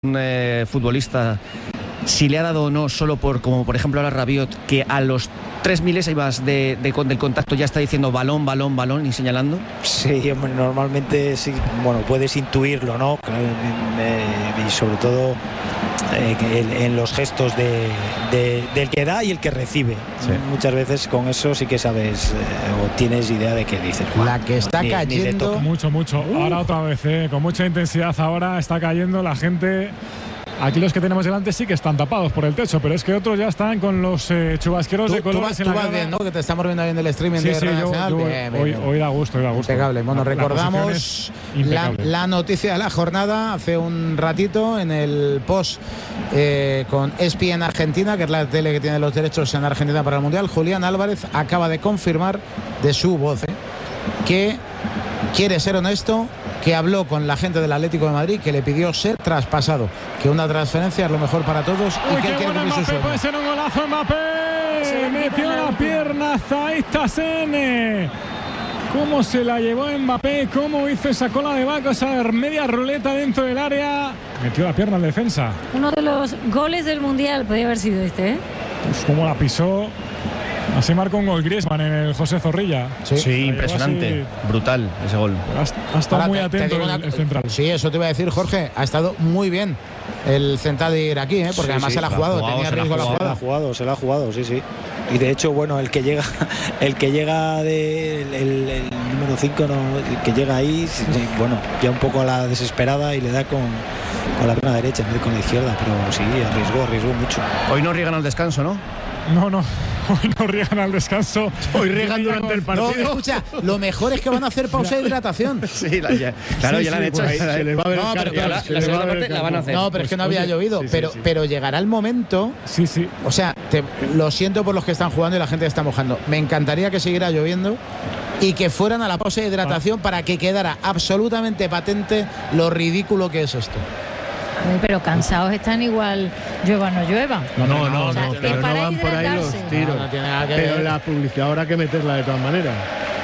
futbolista, si le ha dado o no, solo como por ejemplo ahora Rabiot, que a los 3 milésimas del contacto ya está diciendo balón, balón, balón y señalando? Sí, hombre, normalmente sí, bueno, puedes intuirlo, ¿no? Y sobre todo en los gestos del que da y el que recibe. Sí. Muchas veces con eso sí que sabes o tienes idea de qué dices. La que está cayendo mucho. Ahora otra vez, con mucha intensidad ahora está cayendo la gente. Aquí los que tenemos delante sí que están tapados por el techo, pero es que otros ya están con los chubasqueros de colores en la cara. Bien, ¿no? Que te estamos viendo ahí en el streaming de Radio Nacional. Hoy da gusto, Impecable. Bueno, recordamos la noticia de la jornada hace un ratito en el post con ESPN Argentina, que es la tele que tiene los derechos en Argentina para el Mundial. Julián Álvarez acaba de confirmar de su voz que quiere ser honesto, que habló con la gente del Atlético de Madrid, que le pidió ser traspasado, que una transferencia es lo mejor para todos y que él quiere cumplir su sueño. Puede ser un golazo Mbappé, metió la pierna Zaid Tassene. Cómo se la llevó Mbappé, cómo hizo esa cola de vaca, esa media ruleta dentro del área, metió la pierna en defensa. Uno de los goles del Mundial podría haber sido este, Cómo la pisó. Así marcó un gol Griezmann en el José Zorrilla. Sí, impresionante, brutal ese gol. Ha estado muy atento el central. Sí, eso te iba a decir, Jorge. Ha estado muy bien el central de ir aquí, porque además se la ha jugado. Tenía riesgo la jugada. Se la ha jugado, sí. Y de hecho, bueno, el que llega el número 5, el que llega ahí, bueno, ya un poco a la desesperada y le da con la pierna derecha en vez de con la izquierda, pero sí, arriesgó mucho. Hoy no riegan al descanso, ¿no? No. Hoy no riegan al descanso. Hoy riegan durante el partido. No, escucha, lo mejor es que van a hacer pausa de hidratación. Sí, ya la han hecho. Se les va a ver la segunda parte la van a hacer. No, pero es que no había llovido. Pero llegará el momento. Sí. O sea, lo siento por los que están jugando y la gente que está mojando. Me encantaría que siguiera lloviendo y que fueran a la pausa de hidratación para que quedara absolutamente patente lo ridículo que es esto. Pero cansados están igual, llueva o no llueva. No, pero no van por ahí los tiros. No tiene nada que pero ver. la publicidad habrá que meterla de todas maneras.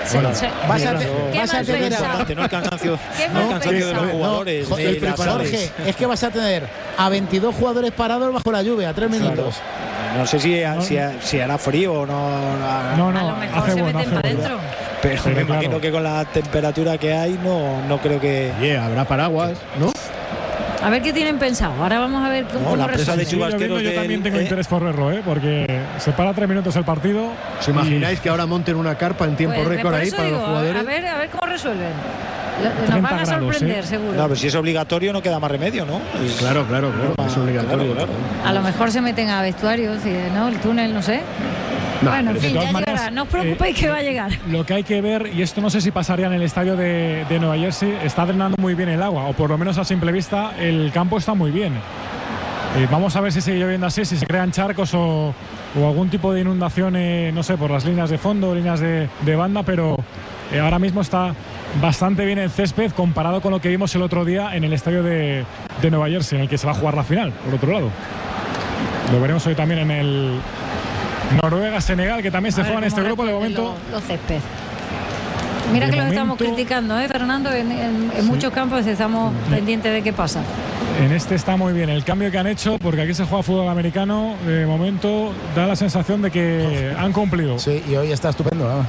Vas a tener no el cansancio de los jugadores. Jorge, es que vas a tener a 22 jugadores parados bajo la lluvia, 3 minutos. No sé si hará frío o no. No, a lo mejor se meten para adentro. Pero me imagino que con la temperatura que hay no creo que. Habrá paraguas, ¿no? A ver qué tienen pensado. Ahora vamos a ver cómo la presa de chubasqueros. Yo también tengo interés por verlo, porque se para 3 minutos el partido. ¿Os imagináis que ahora monten una carpa en tiempo récord ahí para los jugadores? A ver cómo resuelven. Nos van a sorprender, seguro. No, pero si es obligatorio no queda más remedio, ¿no? Claro, es obligatorio. Claro. A lo mejor se meten a vestuarios, ¿no? El túnel, no sé. No, bueno, en fin, ya maneras, llegará. No os preocupéis que va a llegar. Lo que hay que ver, y esto no sé si pasaría en el estadio de Nueva Jersey, está drenando muy bien el agua, o por lo menos a simple vista el campo está muy bien. Vamos a ver si sigue lloviendo así, si se crean charcos o algún tipo de inundación, no sé, por las líneas de fondo, líneas de banda, pero ahora mismo está bastante bien el césped comparado con lo que vimos el otro día en el estadio de Nueva Jersey, en el que se va a jugar la final, por otro lado. Lo veremos hoy también en el Noruega-Senegal, que también se juega en este grupo de momento. Los césped. Mira que los estamos criticando, Fernando, en muchos campos estamos pendientes de qué pasa. En este está muy bien el cambio que han hecho, porque aquí se juega fútbol americano. De momento da la sensación de que han cumplido. Sí, y hoy está estupendo.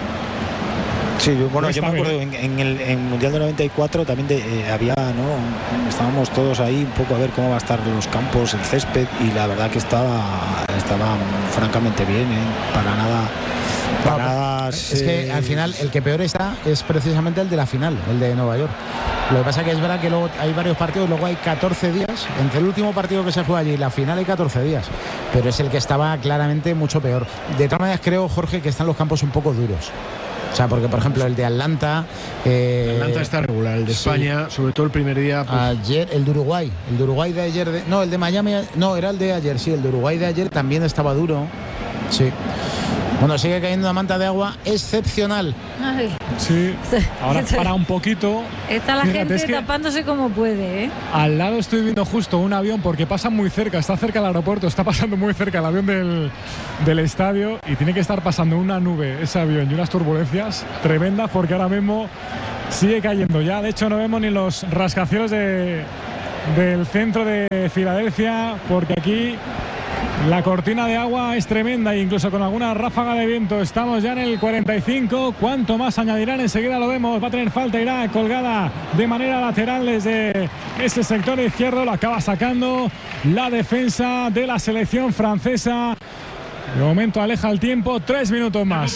Sí, bueno, yo me acuerdo en el Mundial de 94 también había, ¿no? Estábamos todos ahí un poco a ver cómo va a estar los campos, el césped, y la verdad que estaba francamente bien, para nada. Es que al final el que peor está es precisamente el de la final, el de Nueva York. Lo que pasa que es verdad que luego hay varios partidos, luego hay 14 días, entre el último partido que se juega allí y la final hay 14 días, pero es el que estaba claramente mucho peor. De todas maneras creo, Jorge, que están los campos un poco duros. O sea, porque por ejemplo el de Atlanta... Atlanta está regular, el de España, sobre todo el primer día... Pues... Ayer, el de Uruguay de ayer... No, el de Miami... No, era el de ayer, sí, el de Uruguay de ayer también estaba duro. Sí. Bueno, sigue cayendo una manta de agua excepcional. Ay. Sí, ahora para un poquito. Está la gente tapándose como puede, Al lado estoy viendo justo un avión, porque pasa muy cerca, está cerca del aeropuerto, está pasando muy cerca el avión del estadio, y tiene que estar pasando una nube ese avión y unas turbulencias tremendas, porque ahora mismo sigue cayendo ya. De hecho no vemos ni los rascacielos de del centro de Filadelfia, porque aquí la cortina de agua es tremenda, incluso con alguna ráfaga de viento. Estamos ya en el 45. ¿Cuánto más añadirán? Enseguida lo vemos. Va a tener falta Irak, colgada de manera lateral desde ese sector izquierdo. Lo acaba sacando la defensa de la selección francesa. De momento aleja el tiempo. 3 minutos más.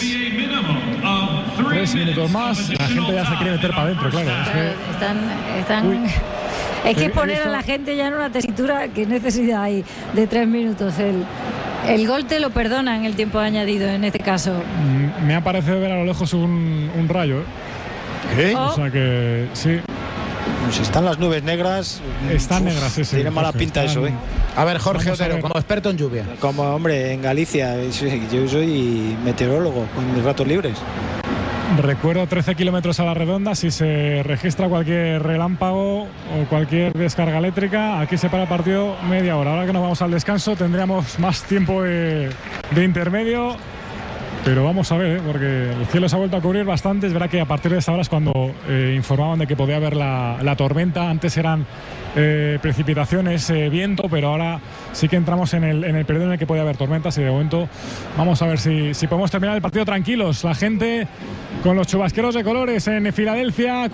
3 minutos más. La gente ya se quiere meter para adentro, claro. Están es que poner a la gente ya en una tesitura, que necesidad hay de 3 minutos. El gol te lo perdona en el tiempo añadido en este caso. Me ha parecido ver a lo lejos un rayo. ¿Qué? Oh. O sea que sí. Pues están las nubes negras. Están negras, sí. Tiene mala pinta eso, ¿eh? A ver, Jorge Vamos a Otero, ver. como experto en lluvia. Como hombre, en Galicia, yo soy meteorólogo con mis ratos libres. Recuerdo 13 kilómetros a la redonda. Si se registra cualquier relámpago o cualquier descarga eléctrica, aquí se para el partido media hora. Ahora que nos vamos al descanso tendríamos más tiempo de intermedio. Pero vamos a ver, porque el cielo se ha vuelto a cubrir bastante. Es verdad que a partir de esa hora es cuando informaban de que podía haber la tormenta. Antes eran precipitaciones, viento, pero ahora sí que entramos en el periodo en el que puede haber tormentas. Y de momento vamos a ver si podemos terminar el partido tranquilos. La gente con los chubasqueros de colores en Filadelfia.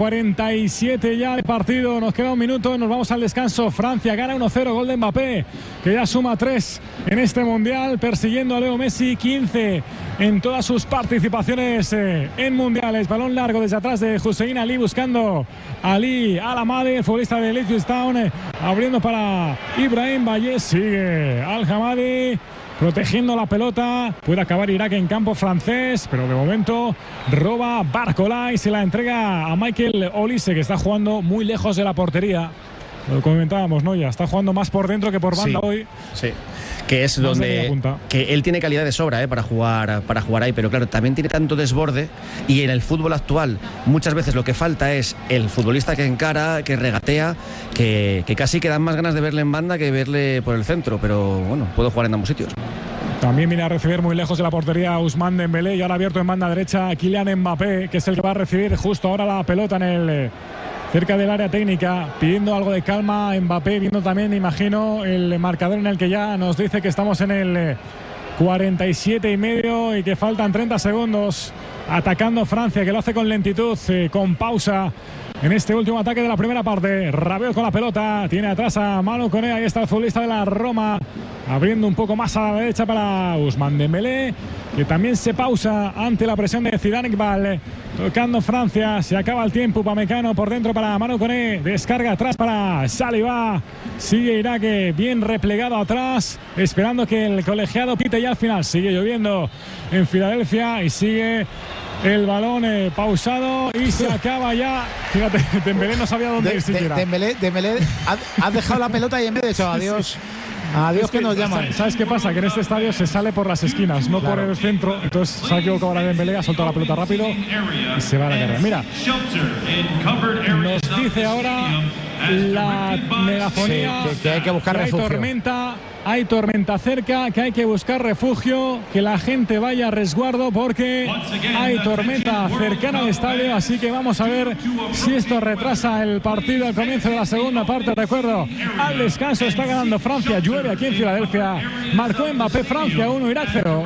47 ya de partido. Nos queda un minuto. Nos vamos al descanso. Francia gana 1-0. Gol de Mbappé, que ya suma 3 en este mundial, persiguiendo a Leo Messi. 15 en todas sus participaciones en mundiales. Balón largo desde atrás de Hussein Ali, buscando a Ali Al-Hamadi, el futbolista de Liechtenstein, abriendo para Ibrahim Bayez. Sigue Al-Hamadi protegiendo la pelota. Puede acabar Irak en campo francés, pero de momento roba Barcola y se la entrega a Michael Olise, que está jugando muy lejos de la portería. Lo comentábamos, ¿no? Ya está jugando más por dentro que por banda hoy. Sí. Que es Más donde que él tiene calidad de sobra para jugar ahí, pero claro, también tiene tanto desborde, y en el fútbol actual muchas veces lo que falta es el futbolista que encara, que regatea, que casi que dan más ganas de verle en banda que verle por el centro, pero bueno, puedo jugar en ambos sitios. También viene a recibir muy lejos de la portería Ousmane Dembélé, y ahora abierto en banda derecha Kylian Mbappé, que es el que va a recibir justo ahora la pelota cerca del área técnica, pidiendo algo de calma Mbappé, viendo también, imagino, el marcador en el que ya nos dice que estamos en el 47,5 y que faltan 30 segundos, atacando Francia, que lo hace con lentitud, con pausa en este último ataque de la primera parte. Rabiot con la pelota, tiene atrás a Manu Koné, ahí está el futbolista de la Roma, abriendo un poco más a la derecha para Ousmane Dembélé, que también se pausa ante la presión de Zidane Iqbal. Tocando Francia, se acaba el tiempo. Upamecano por dentro para Manu Koné, descarga atrás para Saliba. Sigue Irak bien replegado atrás, esperando que el colegiado pite, y al final sigue lloviendo en Filadelfia y sigue el balón pausado y se acaba ya. Fíjate, Dembélé no sabía dónde ir siquiera. Dembélé ha dejado la pelota y en vez de eso, adiós. Adiós, que nos llaman. ¿Sabes qué pasa? Que en este estadio se sale por las esquinas, no por el centro. Entonces se ha equivocado ahora Dembélé, ha soltado la pelota rápido y se va a la carrera. Mira, nos dice ahora la megafonía que hay que buscar refugio. Hay tormenta cerca, que hay que buscar refugio, que la gente vaya a resguardo porque hay tormenta cercana al estadio. Así que vamos a ver si esto retrasa el partido al comienzo de la segunda parte. Recuerdo, al descanso está ganando Francia. Llueve aquí en Filadelfia. Marcó Mbappé. Francia 1, Irak 0.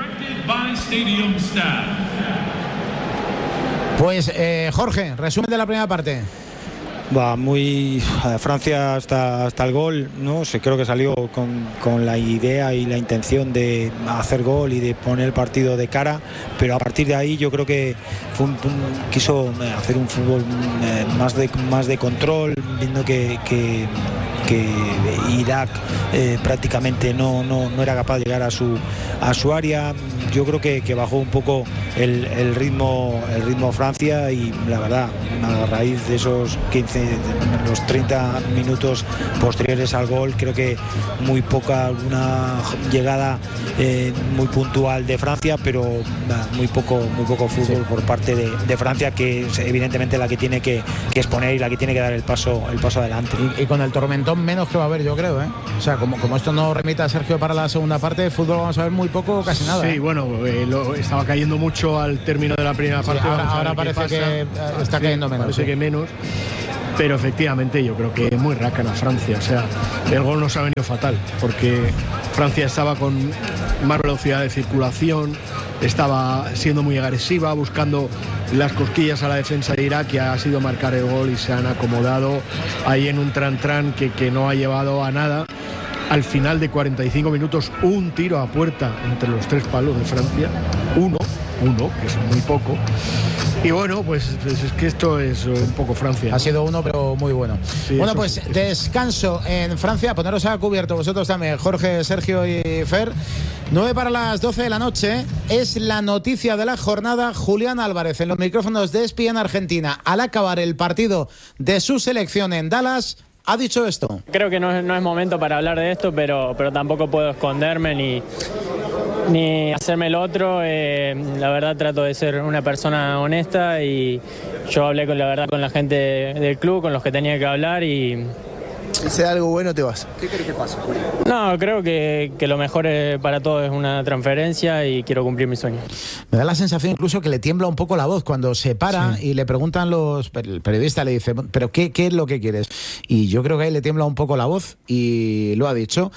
Pues Jorge, resumen de la primera parte. Va muy Francia hasta el gol, ¿no? Creo que salió con la idea y la intención de hacer gol y de poner el partido de cara, pero a partir de ahí yo creo que quiso hacer un fútbol más de control, viendo que Irak prácticamente no era capaz de llegar a su área. Yo creo que bajó un poco el ritmo Francia, y la verdad, a raíz de esos los 30 minutos posteriores al gol, creo que muy poca, alguna llegada muy puntual de Francia, pero muy poco fútbol por parte de Francia, que es evidentemente la que tiene que exponer y la que tiene que dar el paso adelante. Y con el tormentón menos que va a haber, yo creo, ¿eh? O sea, como esto no remita a Sergio para la segunda parte, de fútbol vamos a ver muy poco, casi nada. Sí, bueno, estaba cayendo mucho al término de la primera parte. Ahora parece que está cayendo menos. Parece que menos. pero efectivamente yo creo que es muy rácana Francia. O sea, el gol nos ha venido fatal, porque Francia estaba con más velocidad de circulación, estaba siendo muy agresiva, buscando las cosquillas a la defensa de Irak, que ha sido marcar el gol, y se han acomodado ahí en un tran-tran que no ha llevado a nada. Al final de 45 minutos, un tiro a puerta entre los 3 palos de Francia, uno, que es muy poco. Y bueno, pues es que esto es un poco Francia, ¿no? Ha sido uno, pero muy bueno. Sí, bueno, pues sí. descanso en Francia. Poneros a cubierto vosotros también, Jorge, Sergio y Fer. 9 para las 12 de la noche. Es la noticia de la jornada. Julián Álvarez en los micrófonos de ESPN Argentina, al acabar el partido de su selección en Dallas, ha dicho esto. Creo que no es momento para hablar de esto, pero tampoco puedo esconderme ni hacerme el otro. La verdad trato de ser una persona honesta, y yo hablé con la gente del club, con los que tenía que hablar, y Si sea algo bueno, te vas. ¿Qué crees que pasa, Julio? No, creo que lo mejor para todos es una transferencia, y quiero cumplir mi sueño. Me da la sensación incluso que le tiembla un poco la voz cuando se para, sí, y le preguntan el periodista, le dice, ¿pero qué es lo que quieres? Y yo creo que ahí le tiembla un poco la voz, y lo ha dicho.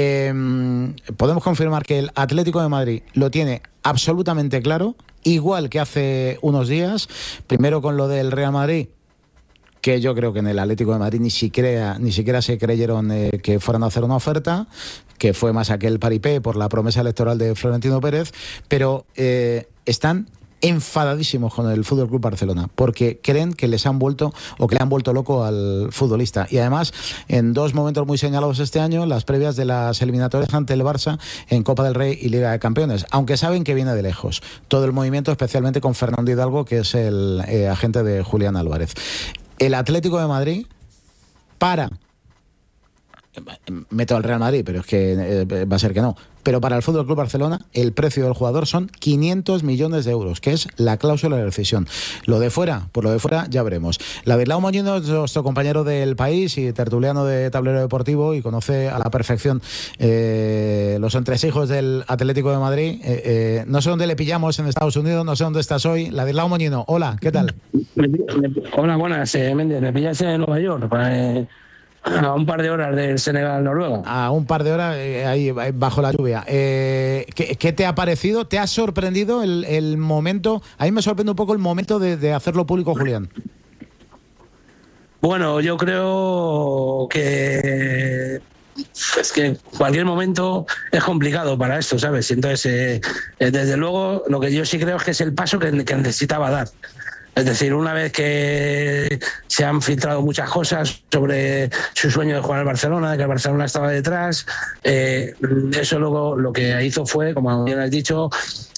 Podemos confirmar que el Atlético de Madrid lo tiene absolutamente claro, igual que hace unos días, primero con lo del Real Madrid, que yo creo que en el Atlético de Madrid ni siquiera se creyeron que fueran a hacer una oferta, que fue más aquel paripé por la promesa electoral de Florentino Pérez, pero están enfadadísimos con el Fútbol Club Barcelona, porque creen que le han vuelto loco al futbolista. Y además, en dos momentos muy señalados este año, las previas de las eliminatorias ante el Barça en Copa del Rey y Liga de Campeones, aunque saben que viene de lejos todo el movimiento, especialmente con Fernando Hidalgo, que es el agente de Julián Álvarez. El Atlético de Madrid meto al Real Madrid, pero es que va a ser que no. Pero para el Fútbol Club Barcelona, el precio del jugador son 500 millones de euros, que es la cláusula de rescisión. Lo de fuera, ya veremos. Ladislao Moñino es nuestro compañero del País y tertuliano de Tablero Deportivo, y conoce a la perfección los entresijos del Atlético de Madrid. No sé dónde le pillamos en Estados Unidos, no sé dónde estás hoy. Ladislao Moñino, hola, ¿qué tal? Hola, buenas, Méndez. Me pillas en Nueva York, a un par de horas del Senegal-Noruega. A un par de horas ahí bajo la lluvia. ¿Qué te ha parecido? ¿Te ha sorprendido el momento? A mí me sorprende un poco el momento de hacerlo público, Julián. Bueno, yo creo que es que cualquier momento es complicado para esto, ¿sabes? Entonces, desde luego, lo que yo sí creo es que es el paso que necesitaba dar. Es decir, una vez que se han filtrado muchas cosas sobre su sueño de jugar al Barcelona, de que el Barcelona estaba detrás, eso luego lo que hizo fue, como bien has dicho,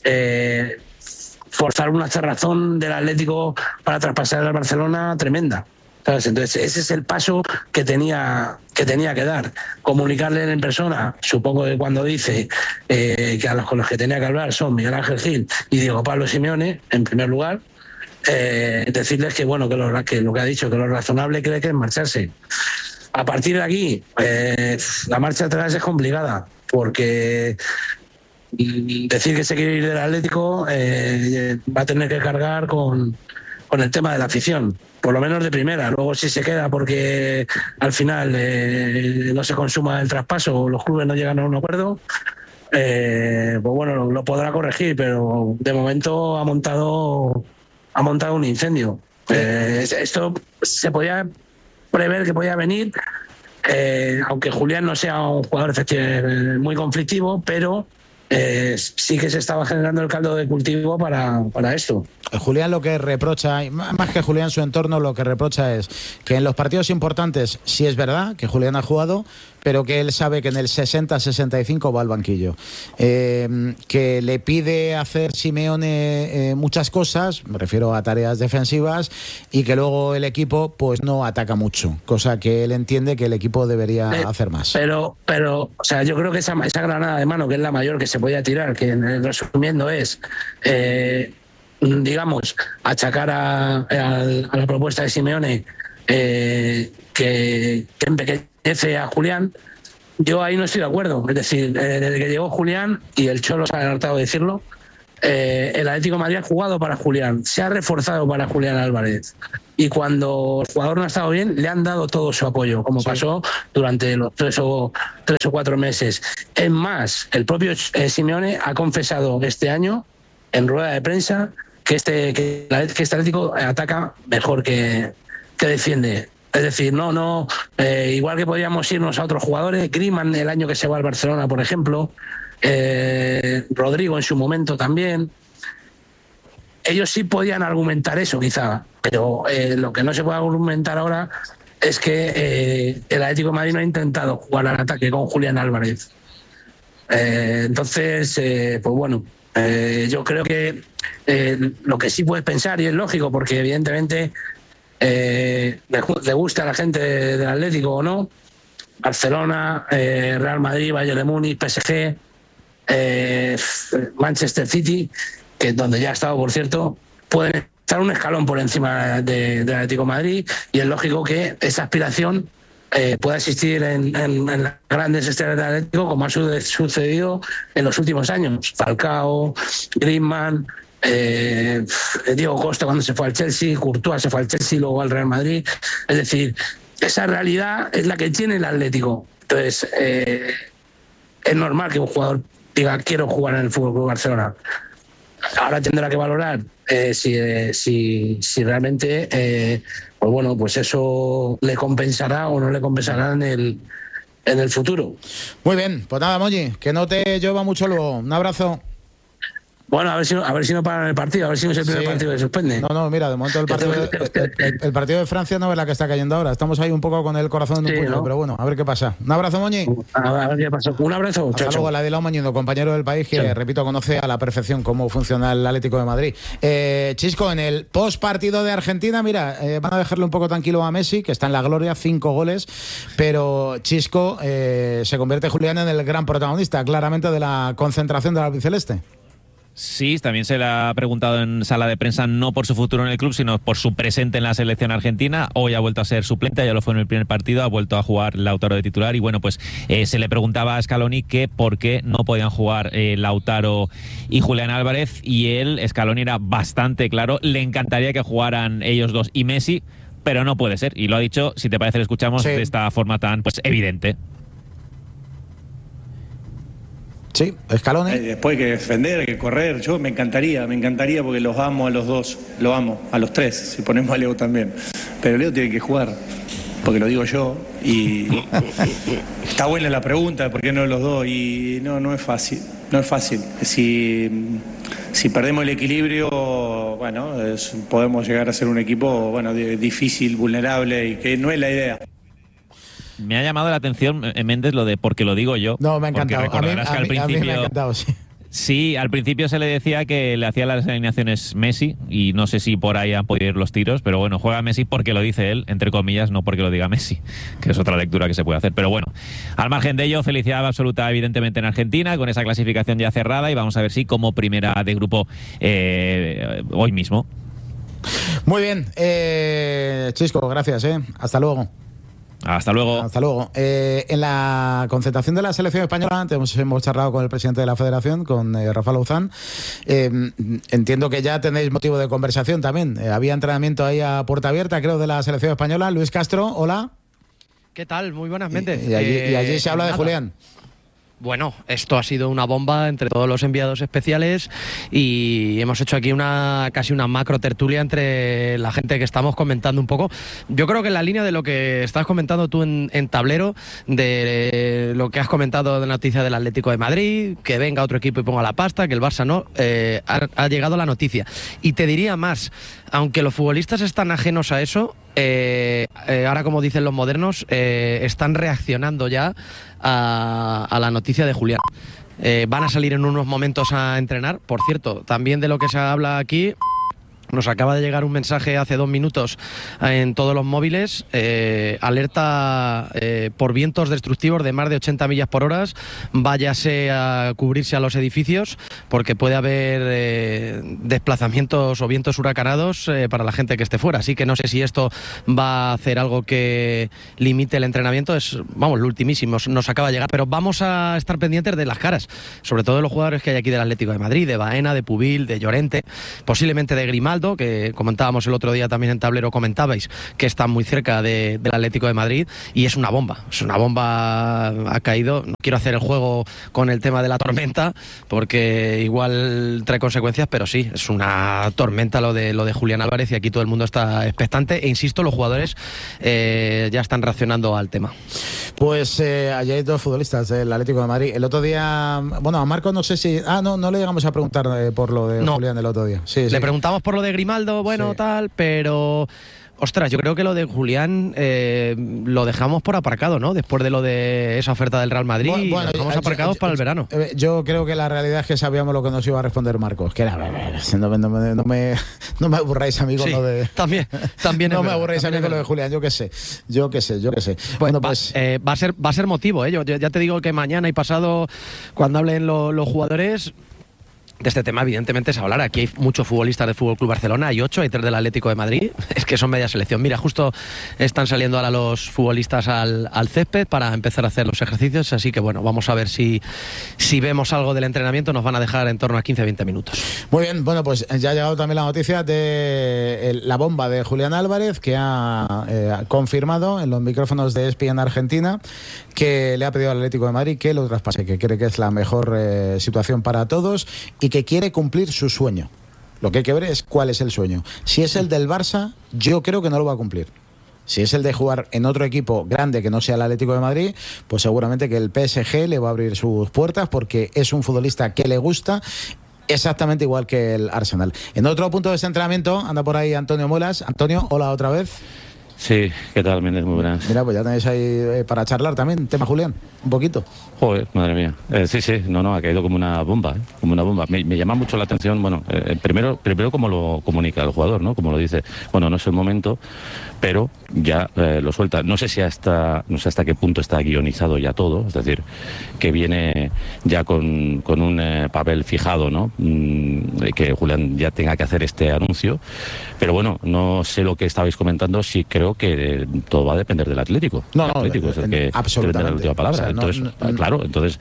forzar una cerrazón del Atlético para traspasar al Barcelona tremenda, ¿sabes? Entonces ese es el paso que tenía que dar. Comunicarle en persona, supongo que cuando dice que con los que tenía que hablar son Miguel Ángel Gil y Diego Pablo Simeone, en primer lugar, decirles que bueno, que lo que ha dicho, que lo razonable cree que es marcharse. A partir de aquí, la marcha atrás es complicada, porque decir que se quiere ir del Atlético va a tener que cargar con el tema de la afición, por lo menos de primera. Luego, si se queda porque al final no se consuma el traspaso o los clubes no llegan a un acuerdo, pues bueno, lo podrá corregir, pero de momento ha montado un incendio. Esto se podía prever que podía venir, aunque Julián no sea un jugador muy conflictivo, pero sí que se estaba generando el caldo de cultivo para esto. Julián lo que reprocha, más que Julián su entorno, lo que reprocha es que en los partidos importantes sí es verdad que Julián ha jugado, pero que él sabe que en el 60-65 va al banquillo. Que le pide hacer Simeone muchas cosas, me refiero a tareas defensivas, y que luego el equipo pues no ataca mucho, cosa que él entiende que el equipo debería hacer más. Pero, o sea, yo creo que esa granada de mano, que es la mayor que se podía tirar, que resumiendo es... digamos, achacar a la propuesta de Simeone que empequeñece a Julián. Yo ahí no estoy de acuerdo. Es decir, desde que llegó Julián, y el Cholo se ha hartado de decirlo, el Atlético de Madrid ha jugado para Julián, se ha reforzado para Julián Álvarez. Y cuando el jugador no ha estado bien, le han dado todo su apoyo, como pasó durante los 3 o 4 meses. Es más, el propio Simeone ha confesado este año, en rueda de prensa, que este Atlético ataca mejor que defiende. Es decir, igual que podíamos irnos a otros jugadores, Griezmann el año que se va al Barcelona, por ejemplo, Rodrigo en su momento también. Ellos sí podían argumentar eso, quizá, pero lo que no se puede argumentar ahora es que el Atlético de Madrid no ha intentado jugar al ataque con Julián Álvarez. Entonces, pues bueno, yo creo que lo que sí puedes pensar, y es lógico, porque evidentemente le gusta a la gente del Atlético o no, Barcelona, Real Madrid, Bayern de Múnich, PSG, Manchester City, que donde ya ha estado, por cierto, pueden estar un escalón por encima del Atlético de Madrid, y es lógico que esa aspiración pueda existir en las grandes estrellas del Atlético, como ha sucedido en los últimos años. Falcao, Griezmann, Diego Costa cuando se fue al Chelsea, Courtois se fue al Chelsea, luego al Real Madrid. Es decir, esa realidad es la que tiene el Atlético. Entonces, es normal que un jugador diga quiero jugar en el FC Barcelona. Ahora tendrá que valorar si realmente pues bueno, pues eso le compensará o no le compensará en el futuro. Muy bien, pues nada, Moji, que no te llueva mucho luego. Un abrazo. Bueno, a ver si no paran el partido, a ver si no es el primer partido que suspende. No, mira, de momento el partido de Francia no es la que está cayendo ahora. Estamos ahí un poco con el corazón en un puño, ¿no? Pero bueno, a ver qué pasa. Un abrazo, Moñi. A ver qué pasa. Un abrazo. Hasta luego, Ladilao Mañino, compañero del país, que repito, conoce a la perfección cómo funciona el Atlético de Madrid. Chisco, en el post partido de Argentina, mira, van a dejarle un poco tranquilo a Messi, que está en la gloria, 5 goles, pero Chisco, se convierte Julián en el gran protagonista, claramente, de la concentración del albiceleste. Sí, también se le ha preguntado en sala de prensa, no por su futuro en el club, sino por su presente en la selección argentina. Hoy ha vuelto a ser suplente, ya lo fue en el primer partido, ha vuelto a jugar Lautaro de titular. Y bueno, pues se le preguntaba a Scaloni que por qué no podían jugar Lautaro y Julián Álvarez, y Scaloni era bastante claro, le encantaría que jugaran ellos dos y Messi, pero no puede ser. Y lo ha dicho, si te parece, lo escuchamos de esta forma tan evidente. Sí, Scaloni. Después hay que defender, hay que correr. Yo me encantaría porque los amo a los dos, lo amo, a los tres, si ponemos a Leo también. Pero Leo tiene que jugar, porque lo digo yo, y está buena la pregunta, ¿por qué no los dos? Y no es fácil, Si perdemos el equilibrio, bueno, podemos llegar a ser un equipo, bueno, difícil, vulnerable, y que no es la idea. Me ha llamado la atención, Méndez, lo de porque lo digo yo. No, me ha encantado. A mí me ha encantado, sí. Sí, al principio se le decía que le hacía las alineaciones Messi, y no sé si por ahí han podido ir los tiros, pero bueno, juega Messi porque lo dice él, entre comillas, no porque lo diga Messi, que es otra lectura que se puede hacer. Pero bueno, al margen de ello, felicidad absoluta evidentemente en Argentina, con esa clasificación ya cerrada, y vamos a ver si como primera de grupo hoy mismo. Muy bien, Chisco, gracias, hasta luego. Hasta luego. Hasta luego. En la concentración de la selección española hemos charlado con el presidente de la federación, con Rafa Lauzán. Entiendo que ya tenéis motivo de conversación también. Había entrenamiento ahí a puerta abierta, creo, de la selección española. Luis Castro, hola. ¿Qué tal? Muy buenas mentes. Y allí se habla de Julián. Bueno, esto ha sido una bomba entre todos los enviados especiales, y hemos hecho aquí casi una macro tertulia entre la gente que estamos comentando un poco. Yo creo que en la línea de lo que estás comentando tú en tablero, de lo que has comentado de la noticia del Atlético de Madrid, que venga otro equipo y ponga la pasta, que el Barça no, ha llegado la noticia. Y te diría más, aunque los futbolistas están ajenos a eso, ahora, como dicen los modernos, están reaccionando ya a la noticia de Julián. Van a salir en unos momentos a entrenar. Por cierto, también de lo que se habla aquí, Nos acaba de llegar un mensaje hace 2 minutos en todos los móviles, alerta por vientos destructivos de más de 80 millas por hora, váyase a cubrirse a los edificios porque puede haber desplazamientos o vientos huracanados para la gente que esté fuera, así que no sé si esto va a hacer algo que limite el entrenamiento, lo ultimísimo nos acaba de llegar, pero vamos a estar pendientes de las caras, sobre todo de los jugadores que hay aquí del Atlético de Madrid, de Baena, de Pubil, de Llorente, posiblemente de Grimaldo, que comentábamos el otro día también en Tablero, comentabais que está muy cerca del Atlético de Madrid, y es una bomba, ha caído. No quiero hacer el juego con el tema de la tormenta porque igual trae consecuencias, pero sí, es una tormenta lo de Julián Álvarez, y aquí todo el mundo está expectante, e insisto, los jugadores ya están reaccionando al tema. Pues allí hay 2 futbolistas del Atlético de Madrid. El otro día, a Marco no sé si... no le llegamos a preguntar por lo de Julián el otro día. Sí, le preguntamos por lo de Grimaldo, tal, pero... Ostras, yo creo que lo de Julián lo dejamos por aparcado, ¿no? Después de lo de esa oferta del Real Madrid, lo dejamos aparcados para el verano. Yo creo que la realidad es que sabíamos lo que nos iba a responder Marcos, que era, no me aburráis a mí con lo de... También no me aburráis a mí con lo de Julián, yo qué sé. Bueno, pues va a ser motivo, ¿eh? Yo ya te digo que mañana y pasado, cuando hablen los jugadores... De este tema, evidentemente, se hablará. Aquí hay muchos futbolistas del FC Barcelona, hay 8, hay 3 del Atlético de Madrid, es que son media selección. Mira, justo están saliendo ahora los futbolistas al césped para empezar a hacer los ejercicios, así que bueno, vamos a ver si vemos algo del entrenamiento. Nos van a dejar en torno a 15-20 minutos. Muy bien, bueno, pues ya ha llegado también la noticia de la bomba de Julián Álvarez, que ha confirmado en los micrófonos de ESPN Argentina que le ha pedido al Atlético de Madrid que lo traspase, que cree que es la mejor situación para todos y que quiere cumplir su sueño. Lo que hay que ver es cuál es el sueño. Si es el del Barça, yo creo que no lo va a cumplir. Si es el de jugar en otro equipo grande que no sea el Atlético de Madrid, pues seguramente que el PSG le va a abrir sus puertas porque es un futbolista que le gusta, exactamente igual que el Arsenal. En otro punto de ese entrenamiento anda por ahí Antonio Muelas. Antonio, hola otra vez. Sí, ¿qué tal, Méndez? Muy buenas. Mira, pues ya tenéis ahí para charlar también, tema Julián, un poquito. Joder, madre mía. Sí, ha caído como una bomba, como una bomba. Me llama mucho la atención, primero cómo lo comunica el jugador, ¿no? Como lo dice, no es el momento, pero ya lo suelta. No sé hasta qué punto está guionizado ya todo, es decir, que viene ya con un papel fijado, ¿no? Que Julián ya tenga que hacer este anuncio, pero no sé lo que estabais comentando, si creo que todo va a depender del Atlético. El Atlético es el que tendrá la última palabra. Entonces,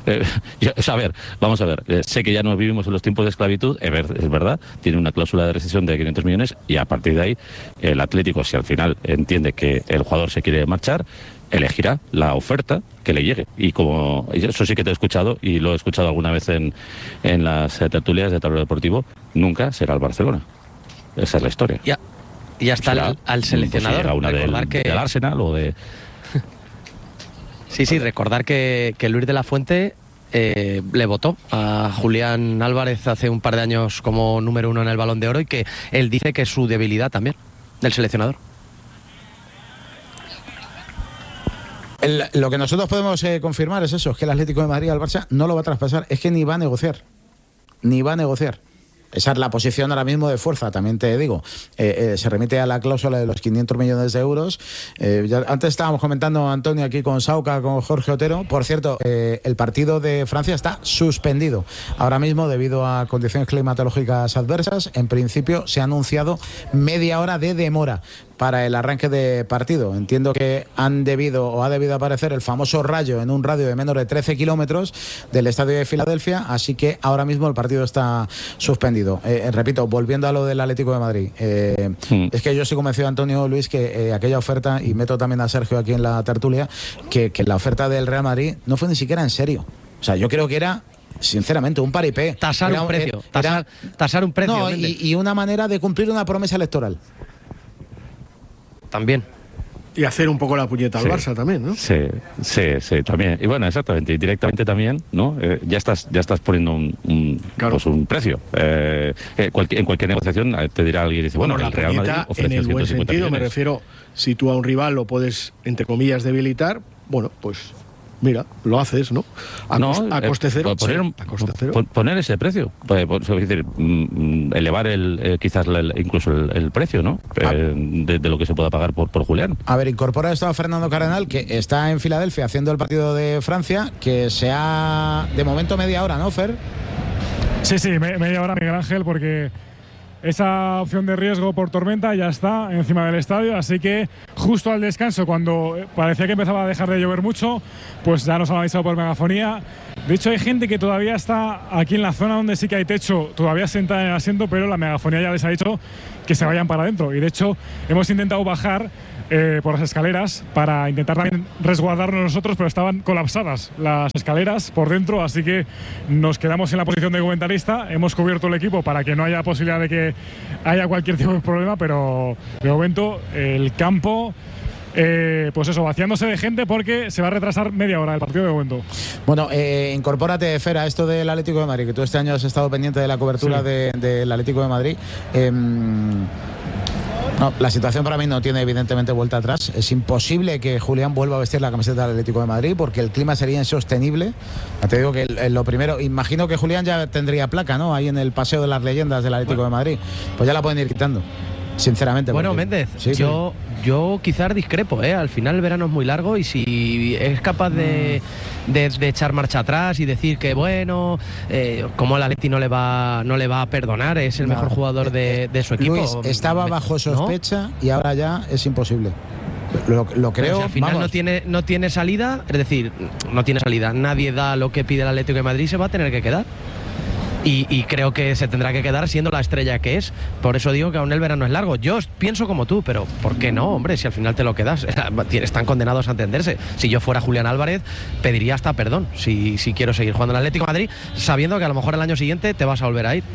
vamos a ver, sé que ya no vivimos en los tiempos de esclavitud, es verdad, tiene una cláusula de rescisión de 500 millones y a partir de ahí el Atlético, si al final entiende que el jugador se quiere marchar, elegirá la oferta que le llegue. Y como eso sí que te he escuchado, y lo he escuchado alguna vez en las tertulias de Tablero Deportivo, nunca será el Barcelona. Esa es la historia. Y hasta al seleccionador. Pues una del Arsenal o de... Sí, recordar que Luis de la Fuente le votó a Julián Álvarez hace un par de años como número 1 en el Balón de Oro, y que él dice que es su debilidad también, del seleccionador. Lo que nosotros podemos confirmar es eso, es que el Atlético de Madrid al Barça no lo va a traspasar, es que ni va a negociar. Esa es la posición ahora mismo de fuerza, también te digo. Se remite a la cláusula de los 500 millones de euros. Antes estábamos comentando, Antonio, aquí con Sauca, con Jorge Otero. Por cierto, el partido de Francia está suspendido ahora mismo debido a condiciones climatológicas adversas. En principio se ha anunciado media hora de demora para el arranque de partido. Entiendo que ha debido aparecer el famoso rayo en un radio de menos de 13 kilómetros del estadio de Filadelfia, así que ahora mismo el partido está suspendido. Repito, volviendo a lo del Atlético de Madrid, es que yo estoy convencido, Antonio, Luis, que aquella oferta, y meto también a Sergio aquí en la tertulia, que la oferta del Real Madrid no fue ni siquiera en serio. O sea, yo creo que era, sinceramente, un paripé. Tasar un precio. No, y una manera de cumplir una promesa electoral. También. Y hacer un poco la puñeta al Barça también, ¿no? Sí, también. Y bueno, exactamente. Y directamente también, ¿no? Ya estás poniendo un precio. En cualquier negociación te dirá alguien, dice, bueno, el Real Madrid ofrece en el buen sentido, millones. Me refiero, si tú a un rival lo puedes, entre comillas, debilitar, bueno, pues mira, lo haces, ¿no? A coste cero. Poner ese precio. Es decir, elevar quizás incluso el precio, ¿no? De lo que se pueda pagar por Julián. A ver, incorpora esto a Fernando Cardenal, que está en Filadelfia haciendo el partido de Francia, que se ha, de momento, media hora, ¿no, Fer? Sí, media hora, Miguel Ángel, porque esa opción de riesgo por tormenta ya está encima del estadio, así que justo al descanso, cuando parecía que empezaba a dejar de llover mucho, pues ya nos han avisado por megafonía. De hecho, hay gente que todavía está aquí en la zona donde sí que hay techo, todavía sentada en el asiento, pero la megafonía ya les ha dicho que se vayan para adentro. Y de hecho, hemos intentado bajar por las escaleras para intentar también resguardarnos nosotros, pero estaban colapsadas las escaleras por dentro, así que nos quedamos en la posición de comentarista. Hemos cubierto el equipo para que no haya posibilidad de que haya cualquier tipo de problema, pero de momento el campo, pues eso, vaciándose de gente porque se va a retrasar media hora el partido de momento. Bueno, incorpórate, Fer, a esto del Atlético de Madrid, que tú este año has estado pendiente de la cobertura del Atlético de Madrid. No, la situación para mí no tiene evidentemente vuelta atrás. Es imposible que Julián vuelva a vestir la camiseta del Atlético de Madrid porque el clima sería insostenible. Ya te digo que lo primero, imagino que Julián ya tendría placa, ¿no? Ahí en el Paseo de las Leyendas del Atlético de Madrid. Pues ya la pueden ir quitando, sinceramente. Bueno, porque, Méndez, sí, yo quizás discrepo, ¿eh? Al final el verano es muy largo y si es capaz de echar marcha atrás y decir que bueno, como el Atleti no le va a perdonar, es el mejor jugador de su equipo. Luis, estaba bajo sospecha, ¿no? Y ahora ya es imposible. Lo creo. Si al final no tiene salida, es decir, no tiene salida. Nadie da lo que pide el Atlético de Madrid, se va a tener que quedar. Y creo que se tendrá que quedar siendo la estrella que es. Por eso digo que aún el verano es largo. Yo pienso como tú, pero ¿por qué no, hombre? Si al final te lo quedas. Están condenados a entenderse. Si yo fuera Julián Álvarez, pediría hasta perdón si quiero seguir jugando en el Atlético de Madrid, sabiendo que a lo mejor el año siguiente te vas a volver a ir.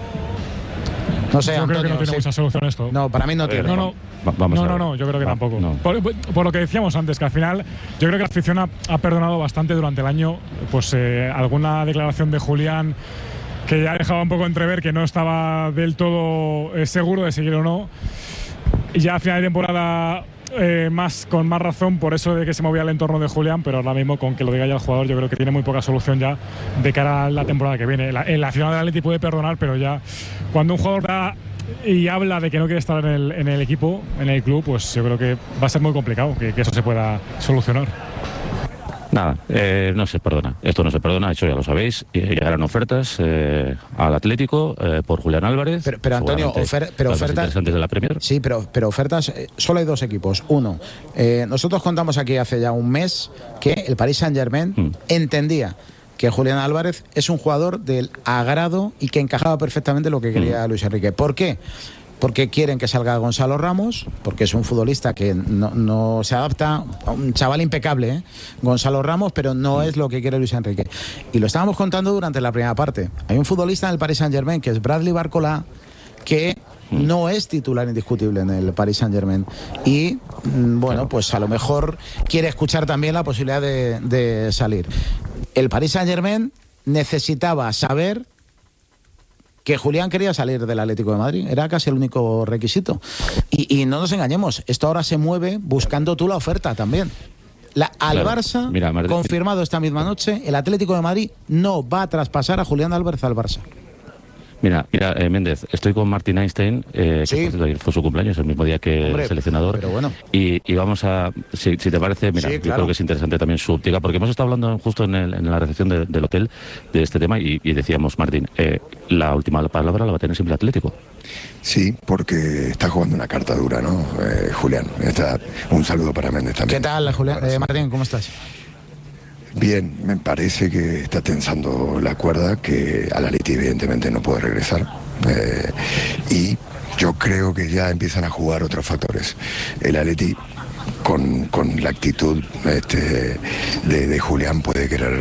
No sé, yo Antonio, creo que no tiene mucha solución esto. No, para mí no tiene. No, yo creo que tampoco. No. Por lo que decíamos antes, que al final yo creo que la afición ha perdonado bastante durante el año, pues alguna declaración de Julián que ya dejaba un poco entrever que no estaba del todo seguro de seguir o no. Y ya a final de temporada con más razón por eso de que se movía el entorno de Julián, pero ahora mismo con que lo diga ya el jugador yo creo que tiene muy poca solución ya de cara a la temporada que viene. La final del Atleti puede perdonar, pero ya cuando un jugador da y habla de que no quiere estar en el equipo, en el club, pues yo creo que va a ser muy complicado que eso se pueda solucionar. Nada, no se perdona. Esto no se perdona, eso ya lo sabéis. Llegarán ofertas al Atlético por Julián Álvarez. Pero Antonio, ofertas interesantes de la Premier. Sí, pero ofertas, solo hay dos equipos. Uno, nosotros contamos aquí hace ya un mes que el Paris Saint-Germain entendía que Julián Álvarez es un jugador del agrado y que encajaba perfectamente lo que quería Luis Enrique. ¿Por qué? Porque quieren que salga Gonzalo Ramos, porque es un futbolista que no se adapta, un chaval impecable, Gonzalo Ramos, pero no es lo que quiere Luis Enrique. Y lo estábamos contando durante la primera parte. Hay un futbolista en el Paris Saint-Germain que es Bradley Barcola, que no es titular indiscutible en el Paris Saint-Germain. Y bueno, pues a lo mejor quiere escuchar también la posibilidad de salir. El Paris Saint-Germain necesitaba saber que Julián quería salir del Atlético de Madrid. Era casi el único requisito. Y no nos engañemos, esto ahora se mueve buscando tú la oferta también. Al Barça, confirmado esta misma noche, el Atlético de Madrid no va a traspasar a Julián Álvarez al Barça. Mira, Méndez, estoy con Martin Einstein, que ayer fue su cumpleaños, el mismo día que el seleccionador. Pero bueno. Y vamos a, si te parece, mira, yo creo que es interesante también su óptica, porque hemos estado hablando justo en la recepción del hotel de este tema y decíamos, Martín, la última palabra la va a tener siempre el Atlético. Sí, porque está jugando una carta dura, ¿no? Julián, un saludo para Méndez también. ¿Qué tal, Julián? Martín, ¿cómo estás? Bien, me parece que está tensando la cuerda, que al Atleti evidentemente no puede regresar. Y yo creo que ya empiezan a jugar otros factores. El Atleti, con la actitud de Julián, puede querer,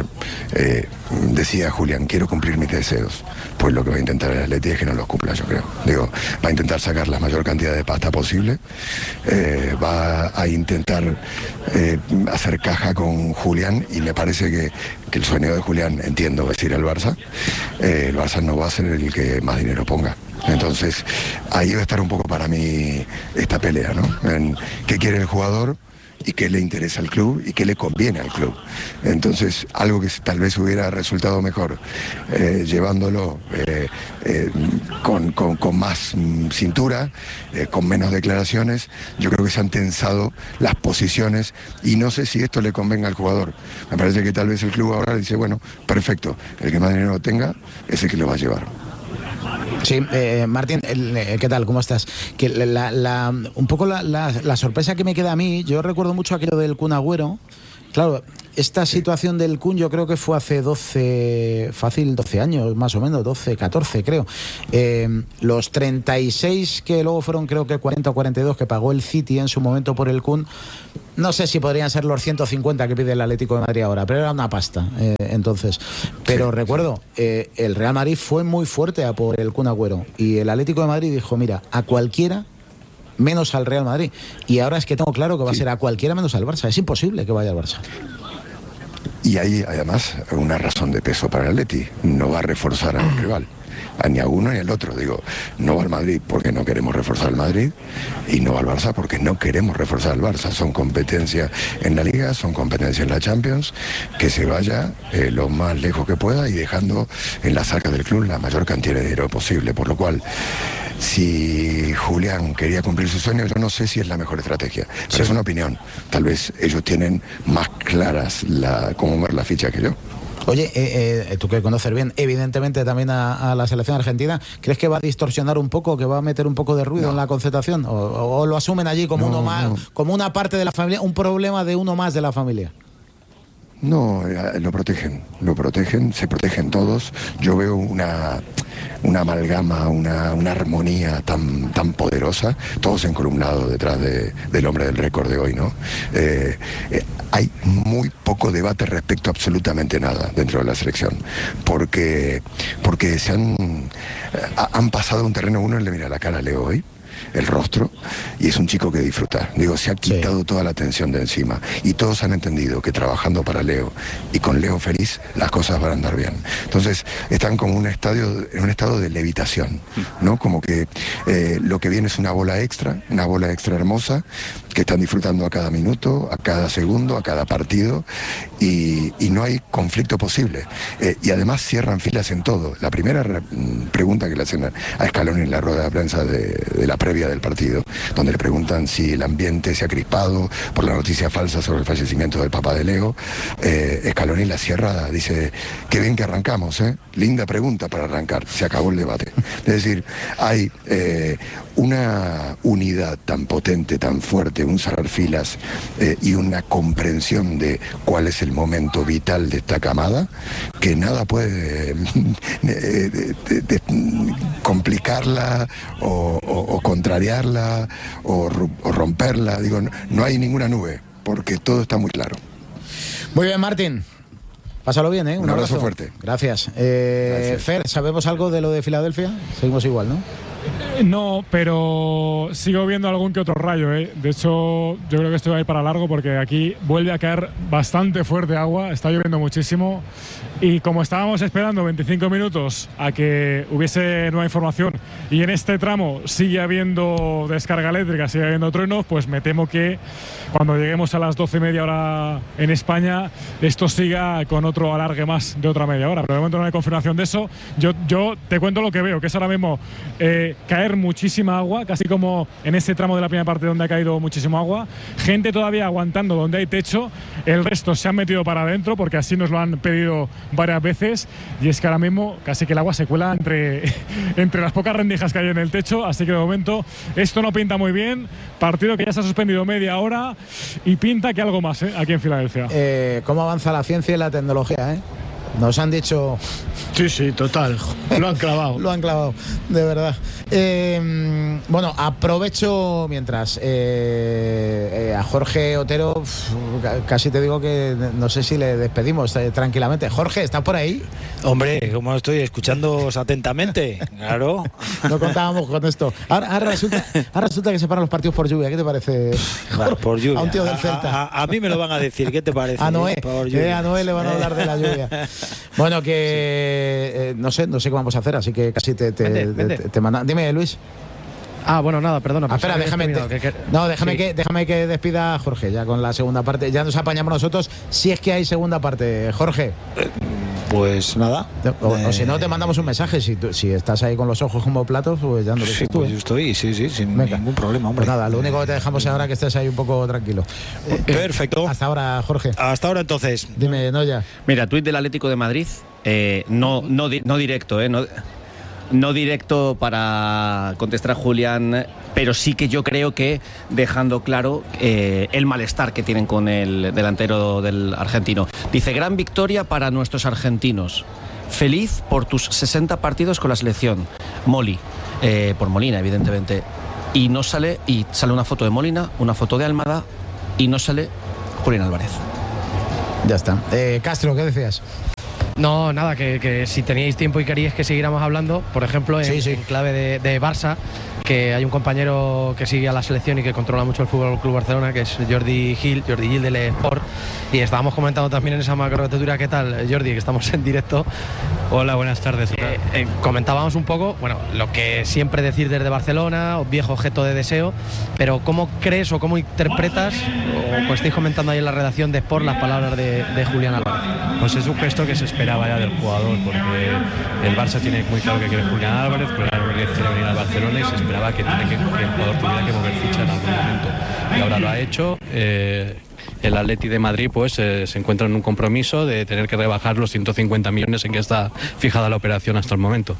decía Julián, quiero cumplir mis deseos. Pues lo que va a intentar el Atleti es que no los cumpla, yo creo. Digo, va a intentar sacar la mayor cantidad de pasta posible, va a intentar hacer caja con Julián, y me parece que el sueño de Julián, entiendo, es ir al Barça. El Barça no va a ser el que más dinero ponga. Entonces, ahí va a estar un poco para mí esta pelea, ¿no? En qué quiere el jugador y qué le interesa al club y qué le conviene al club. Entonces, algo que tal vez hubiera resultado mejor llevándolo con más cintura, con menos declaraciones. Yo creo que se han tensado las posiciones y no sé si esto le convenga al jugador. Me parece que tal vez el club ahora dice, bueno, perfecto, el que más dinero lo tenga es el que lo va a llevar. Sí, Martín, ¿qué tal? ¿Cómo estás? Que un poco la sorpresa que me queda a mí, yo recuerdo mucho aquello del Kun Agüero. Claro, esta situación del Kun yo creo que fue hace 12 años, más o menos, 12, 14 creo. Los 36 que luego fueron creo que 40 o 42 que pagó el City en su momento por el Kun, no sé si podrían ser los 150 que pide el Atlético de Madrid ahora, pero era una pasta entonces. Pero sí, recuerdo, el Real Madrid fue muy fuerte a por el Kun Agüero y el Atlético de Madrid dijo, mira, a cualquiera menos al Real Madrid. Y ahora es que tengo claro que va a ser a cualquiera menos al Barça. Es imposible que vaya al Barça. Y hay además una razón de peso para el Atleti. No va a reforzar al rival, ni a uno ni al otro. Digo, no va al Madrid porque no queremos reforzar al Madrid y no va al Barça porque no queremos reforzar al Barça. Son competencias en la Liga, son competencias en la Champions, que se vaya lo más lejos que pueda y dejando en las arcas del club la mayor cantidad de dinero posible. Por lo cual, si Julián quería cumplir su sueño, yo no sé si es la mejor estrategia, pero sí, es una opinión. Tal vez ellos tienen más claras cómo ver la ficha que yo. Oye, tú que conoces bien, evidentemente también a la selección argentina, ¿crees que va a distorsionar un poco, que va a meter un poco de ruido en la concentración? ¿O lo asumen allí como uno más, como una parte de la familia, un problema de uno más de la familia? No, lo protegen, se protegen todos. Yo veo una amalgama, una armonía tan poderosa, todos encolumnados detrás del hombre del récord de hoy, ¿no? Hay muy poco debate respecto a absolutamente nada dentro de la selección, porque se han pasado un terreno. Uno le mira la cara a Leo hoy, el rostro, y es un chico que disfruta. Digo, se ha quitado toda la tensión de encima y todos han entendido que trabajando para Leo y con Leo feliz las cosas van a andar bien. Entonces están como en un estado de levitación, ¿no? Como que lo que viene es una bola extra hermosa que están disfrutando a cada minuto, a cada segundo, a cada partido, y no hay conflicto posible. Y además cierran filas en todo. La primera pregunta que le hacen a Scaloni en la rueda de prensa de la previa del partido, donde le preguntan si el ambiente se ha crispado por la noticia falsa sobre el fallecimiento del papá de Leo, Scaloni la cierra, dice, qué bien que arrancamos, linda pregunta para arrancar, se acabó el debate. Es decir, hay una unidad tan potente, tan fuerte, un cerrar filas y una comprensión de cuál es el momento vital de esta camada, que nada puede complicarla o contrariarla o romperla. Digo, no hay ninguna nube, porque todo está muy claro. Muy bien, Martín. Pásalo bien, ¿eh? Un abrazo fuerte. Gracias. Fer, ¿sabemos algo de lo de Filadelfia? Seguimos igual, ¿no? No, pero sigo viendo algún que otro rayo, ¿eh? De hecho, yo creo que esto va a ir para largo porque aquí vuelve a caer bastante fuerte agua, está lloviendo muchísimo y como estábamos esperando 25 minutos a que hubiese nueva información y en este tramo sigue habiendo descarga eléctrica, sigue habiendo truenos, pues me temo que cuando lleguemos a las 12:30 hora en España esto siga con otro alargue más de otra media hora, pero de momento no hay confirmación de eso. Yo te cuento lo que veo, que es ahora mismo caer muchísima agua, casi como en ese tramo de la primera parte donde ha caído muchísimo agua, gente todavía aguantando donde hay techo, el resto se han metido para adentro porque así nos lo han pedido varias veces y es que ahora mismo casi que el agua se cuela entre las pocas rendijas que hay en el techo, así que de momento esto no pinta muy bien, partido que ya se ha suspendido media hora y pinta que algo más aquí en Filadelfia. ¿Cómo avanza la ciencia y la tecnología, Nos han dicho... Sí, total. Lo han clavado. Lo han clavado, de verdad. Bueno, aprovecho mientras a Jorge Otero, casi te digo que no sé si le despedimos tranquilamente. Jorge, ¿estás por ahí? Hombre, ¿cómo estoy? Escuchándoos atentamente. Claro. No contábamos con esto. Ahora resulta que se paran los partidos por lluvia. ¿Qué te parece? Por lluvia. A un tío del Celta. A mí me lo van a decir. ¿Qué te parece? A Noé. A Noé le van a hablar de la lluvia. Bueno, que no sé qué vamos a hacer, así que casi te mandan. Dime, Luis. Bueno, nada, perdona. Espera, déjame que despida a Jorge ya con la segunda parte. Ya nos apañamos nosotros si es que hay segunda parte. Jorge. Pues nada. O si no, te mandamos un mensaje. Si estás ahí con los ojos como platos, pues ya no lo dices tú. Pues yo estoy, sin ningún problema, hombre. Pues nada, lo único que te dejamos ahora es que estés ahí un poco tranquilo. Perfecto. Hasta ahora, Jorge. Hasta ahora, entonces. Dime, Noya. Mira, tuit del Atlético de Madrid, no directo, no directo para contestar a Julián, pero sí que yo creo que dejando claro el malestar que tienen con el delantero del argentino. Dice: gran victoria para nuestros argentinos. Feliz por tus 60 partidos con la selección. Moli, por Molina, evidentemente. Y sale una foto de Molina, una foto de Almada, y no sale Julián Álvarez. Ya está. Castro, ¿qué decías? No, nada, que si teníais tiempo y queríais que siguiéramos hablando, por ejemplo, en clave de Barça, que hay un compañero que sigue a la selección y que controla mucho el Fútbol Club Barcelona, que es Jordi Gil del Sport, y estábamos comentando también en esa macrotertulia. ¿Qué tal, Jordi? Que estamos en directo. Hola, buenas tardes. Comentábamos un poco, bueno, lo que siempre decir desde Barcelona, viejo objeto de deseo, pero ¿cómo crees o cómo interpretas, o estáis comentando ahí en la redacción de Sport, las palabras de Julián Álvarez? Pues es un gesto que se esperaba ya del jugador, porque el Barça tiene muy claro que quiere Julián Álvarez quiere venir al Barcelona y se esperaba que el jugador tuviera que mover ficha en algún momento. Y ahora lo ha hecho. El Atleti de Madrid pues se encuentra en un compromiso de tener que rebajar los 150 millones en que está fijada la operación hasta el momento.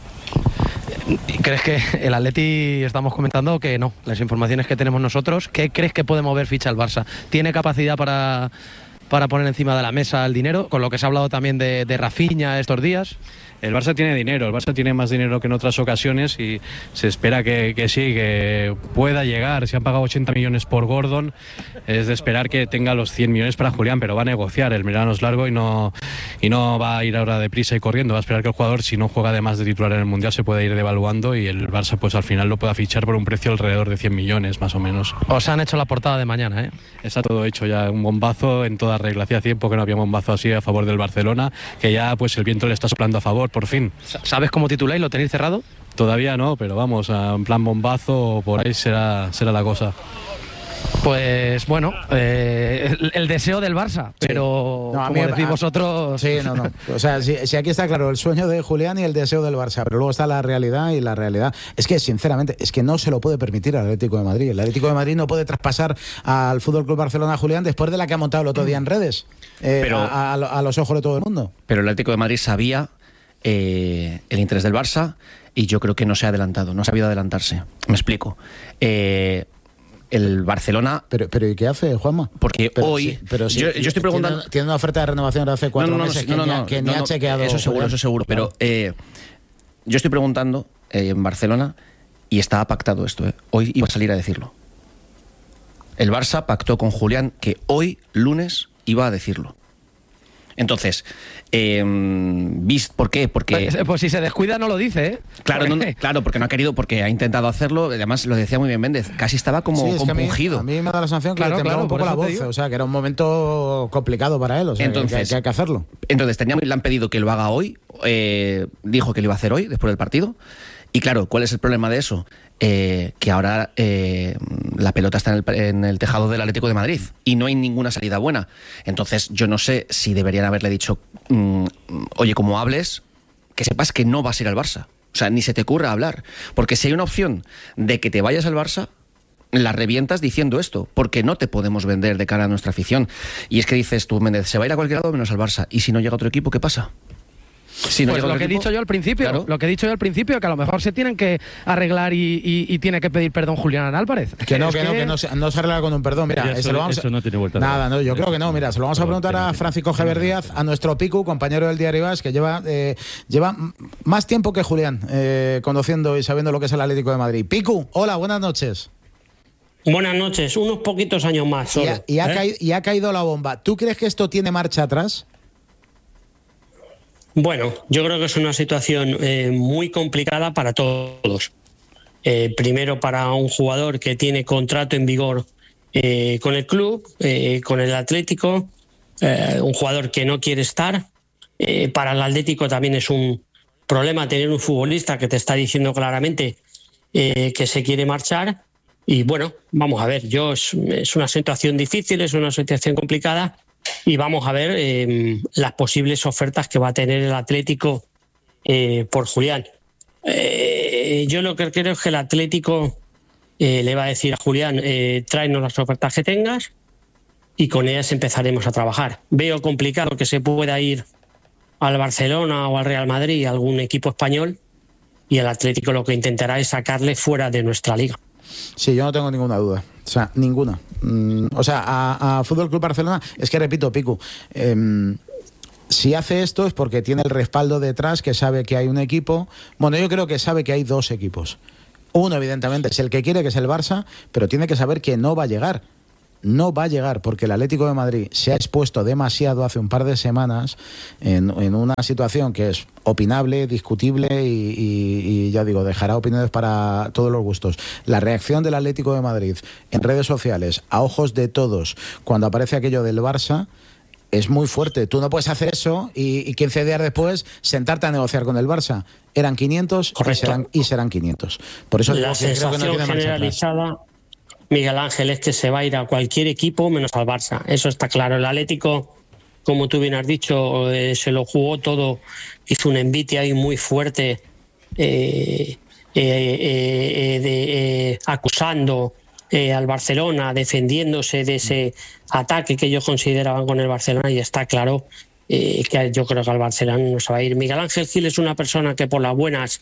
¿Crees que el Atleti, estamos comentando que no, las informaciones que tenemos nosotros, ¿qué crees que puede mover ficha el Barça? ¿Tiene capacidad para poner encima de la mesa el dinero, con lo que se ha hablado también de Rafinha estos días? El Barça tiene dinero, el Barça tiene más dinero que en otras ocasiones y se espera que sí, que pueda llegar. Se han pagado 80 millones por Gordon, es de esperar que tenga los 100 millones para Julián, pero va a negociar, el verano es largo y no va a ir ahora deprisa y corriendo, va a esperar que el jugador, si no juega además de titular en el Mundial, se pueda ir devaluando y el Barça pues al final lo pueda fichar por un precio alrededor de 100 millones más o menos. Os han hecho la portada de mañana, ¿eh? Está todo hecho ya, un bombazo en toda regla. Hacía tiempo que no había un bombazo así a favor del Barcelona, que ya pues el viento le está soplando a favor, por fin. ¿Sabes cómo tituláis? ¿Lo tenéis cerrado? Todavía no, pero vamos, en plan bombazo, por ahí será la cosa. Pues bueno, el deseo del Barça, pero no, como decís vosotros... Sí, no. O sea, si aquí está claro el sueño de Julián y el deseo del Barça, pero luego está la realidad, y la realidad es que, sinceramente, es que no se lo puede permitir al Atlético de Madrid. El Atlético de Madrid no puede traspasar al Fútbol Club Barcelona, Julián, después de la que ha montado el otro día en redes, a los ojos de todo el mundo. Pero el Atlético de Madrid sabía el interés del Barça y yo creo que no se ha adelantado, no ha sabido adelantarse. Me explico. El Barcelona... Pero ¿y qué hace, Juanma? Porque hoy... yo estoy preguntando... Tiene una oferta de renovación de hace 4 meses que ni ha chequeado. Eso seguro. Pero yo estoy preguntando en Barcelona y estaba pactado esto. Hoy iba a salir a decirlo. El Barça pactó con Julián que hoy, lunes, iba a decirlo. Entonces, ¿por qué? Porque... Pues si se descuida no lo dice, ¿eh? Claro, porque no ha querido, porque ha intentado hacerlo. Además, lo decía muy bien Méndez, casi estaba como compungido. A mí me da la sensación que le temblaba un poco la voz, o sea, que era un momento complicado para él, o sea, entonces, que hay que hacerlo. Entonces, le han pedido que lo haga hoy, dijo que lo iba a hacer hoy, después del partido. Y claro, ¿cuál es el problema de eso? Que ahora la pelota está en el tejado del Atlético de Madrid y no hay ninguna salida buena. Entonces yo no sé si deberían haberle dicho, oye, como hables, que sepas que no vas a ir al Barça. O sea, ni se te ocurra hablar. Porque si hay una opción de que te vayas al Barça, la revientas diciendo esto, porque no te podemos vender de cara a nuestra afición. Y es que dices tú, Méndez, se va a ir a cualquier lado menos al Barça. Y si no llega otro equipo, ¿qué pasa? Si no pues lo que he dicho yo al principio, que a lo mejor se tienen que arreglar y tiene que pedir perdón Julián Álvarez. Que no se arregla con un perdón. Mira, eso no tiene vuelta. Nada, no, yo creo que no. Mira, se lo vamos a preguntar a Francisco Javier Díaz, a nuestro Picu, compañero del Diario AS, que lleva más tiempo que Julián conociendo y sabiendo lo que es el Atlético de Madrid. Picu, hola, buenas noches. Buenas noches, unos poquitos años más solo. Y ha caído la bomba. ¿Tú crees que esto tiene marcha atrás? Bueno, yo creo que es una situación muy complicada para todos. Primero para un jugador que tiene contrato en vigor con el club, con el Atlético, un jugador que no quiere estar. Para el Atlético también es un problema tener un futbolista que te está diciendo claramente que se quiere marchar. Y bueno, vamos a ver, es una situación difícil, es una situación complicada y vamos a ver las posibles ofertas que va a tener el Atlético por Julián. Yo lo que creo es que el Atlético le va a decir a Julián, tráenos las ofertas que tengas y con ellas empezaremos a trabajar. Veo complicado que se pueda ir al Barcelona o al Real Madrid, algún equipo español, y el Atlético lo que intentará es sacarle fuera de nuestra liga. Sí, yo no tengo ninguna duda. O sea, ninguna. O sea, a Fútbol Club Barcelona, es que repito, Picu, si hace esto es porque tiene el respaldo detrás, que sabe que hay un equipo. Bueno, yo creo que sabe que hay dos equipos. Uno, evidentemente, es el que quiere, que es el Barça, pero tiene que saber que no va a llegar. No va a llegar porque el Atlético de Madrid se ha expuesto demasiado hace un par de semanas en una situación que es opinable, discutible y ya digo, dejará opiniones para todos los gustos. La reacción del Atlético de Madrid en redes sociales, a ojos de todos, cuando aparece aquello del Barça, es muy fuerte. Tú no puedes hacer eso y 15 días después sentarte a negociar con el Barça. Eran 500 y serán 500. Por eso la sensación creo que no generalizada, Miguel Ángel, es que se va a ir a cualquier equipo menos al Barça. Eso está claro. El Atlético, como tú bien has dicho, se lo jugó todo, hizo un envite ahí muy fuerte, acusando al Barcelona, defendiéndose de ese ataque que ellos consideraban con el Barcelona, y está claro que yo creo que al Barcelona no se va a ir. Miguel Ángel Gil es una persona que por las buenas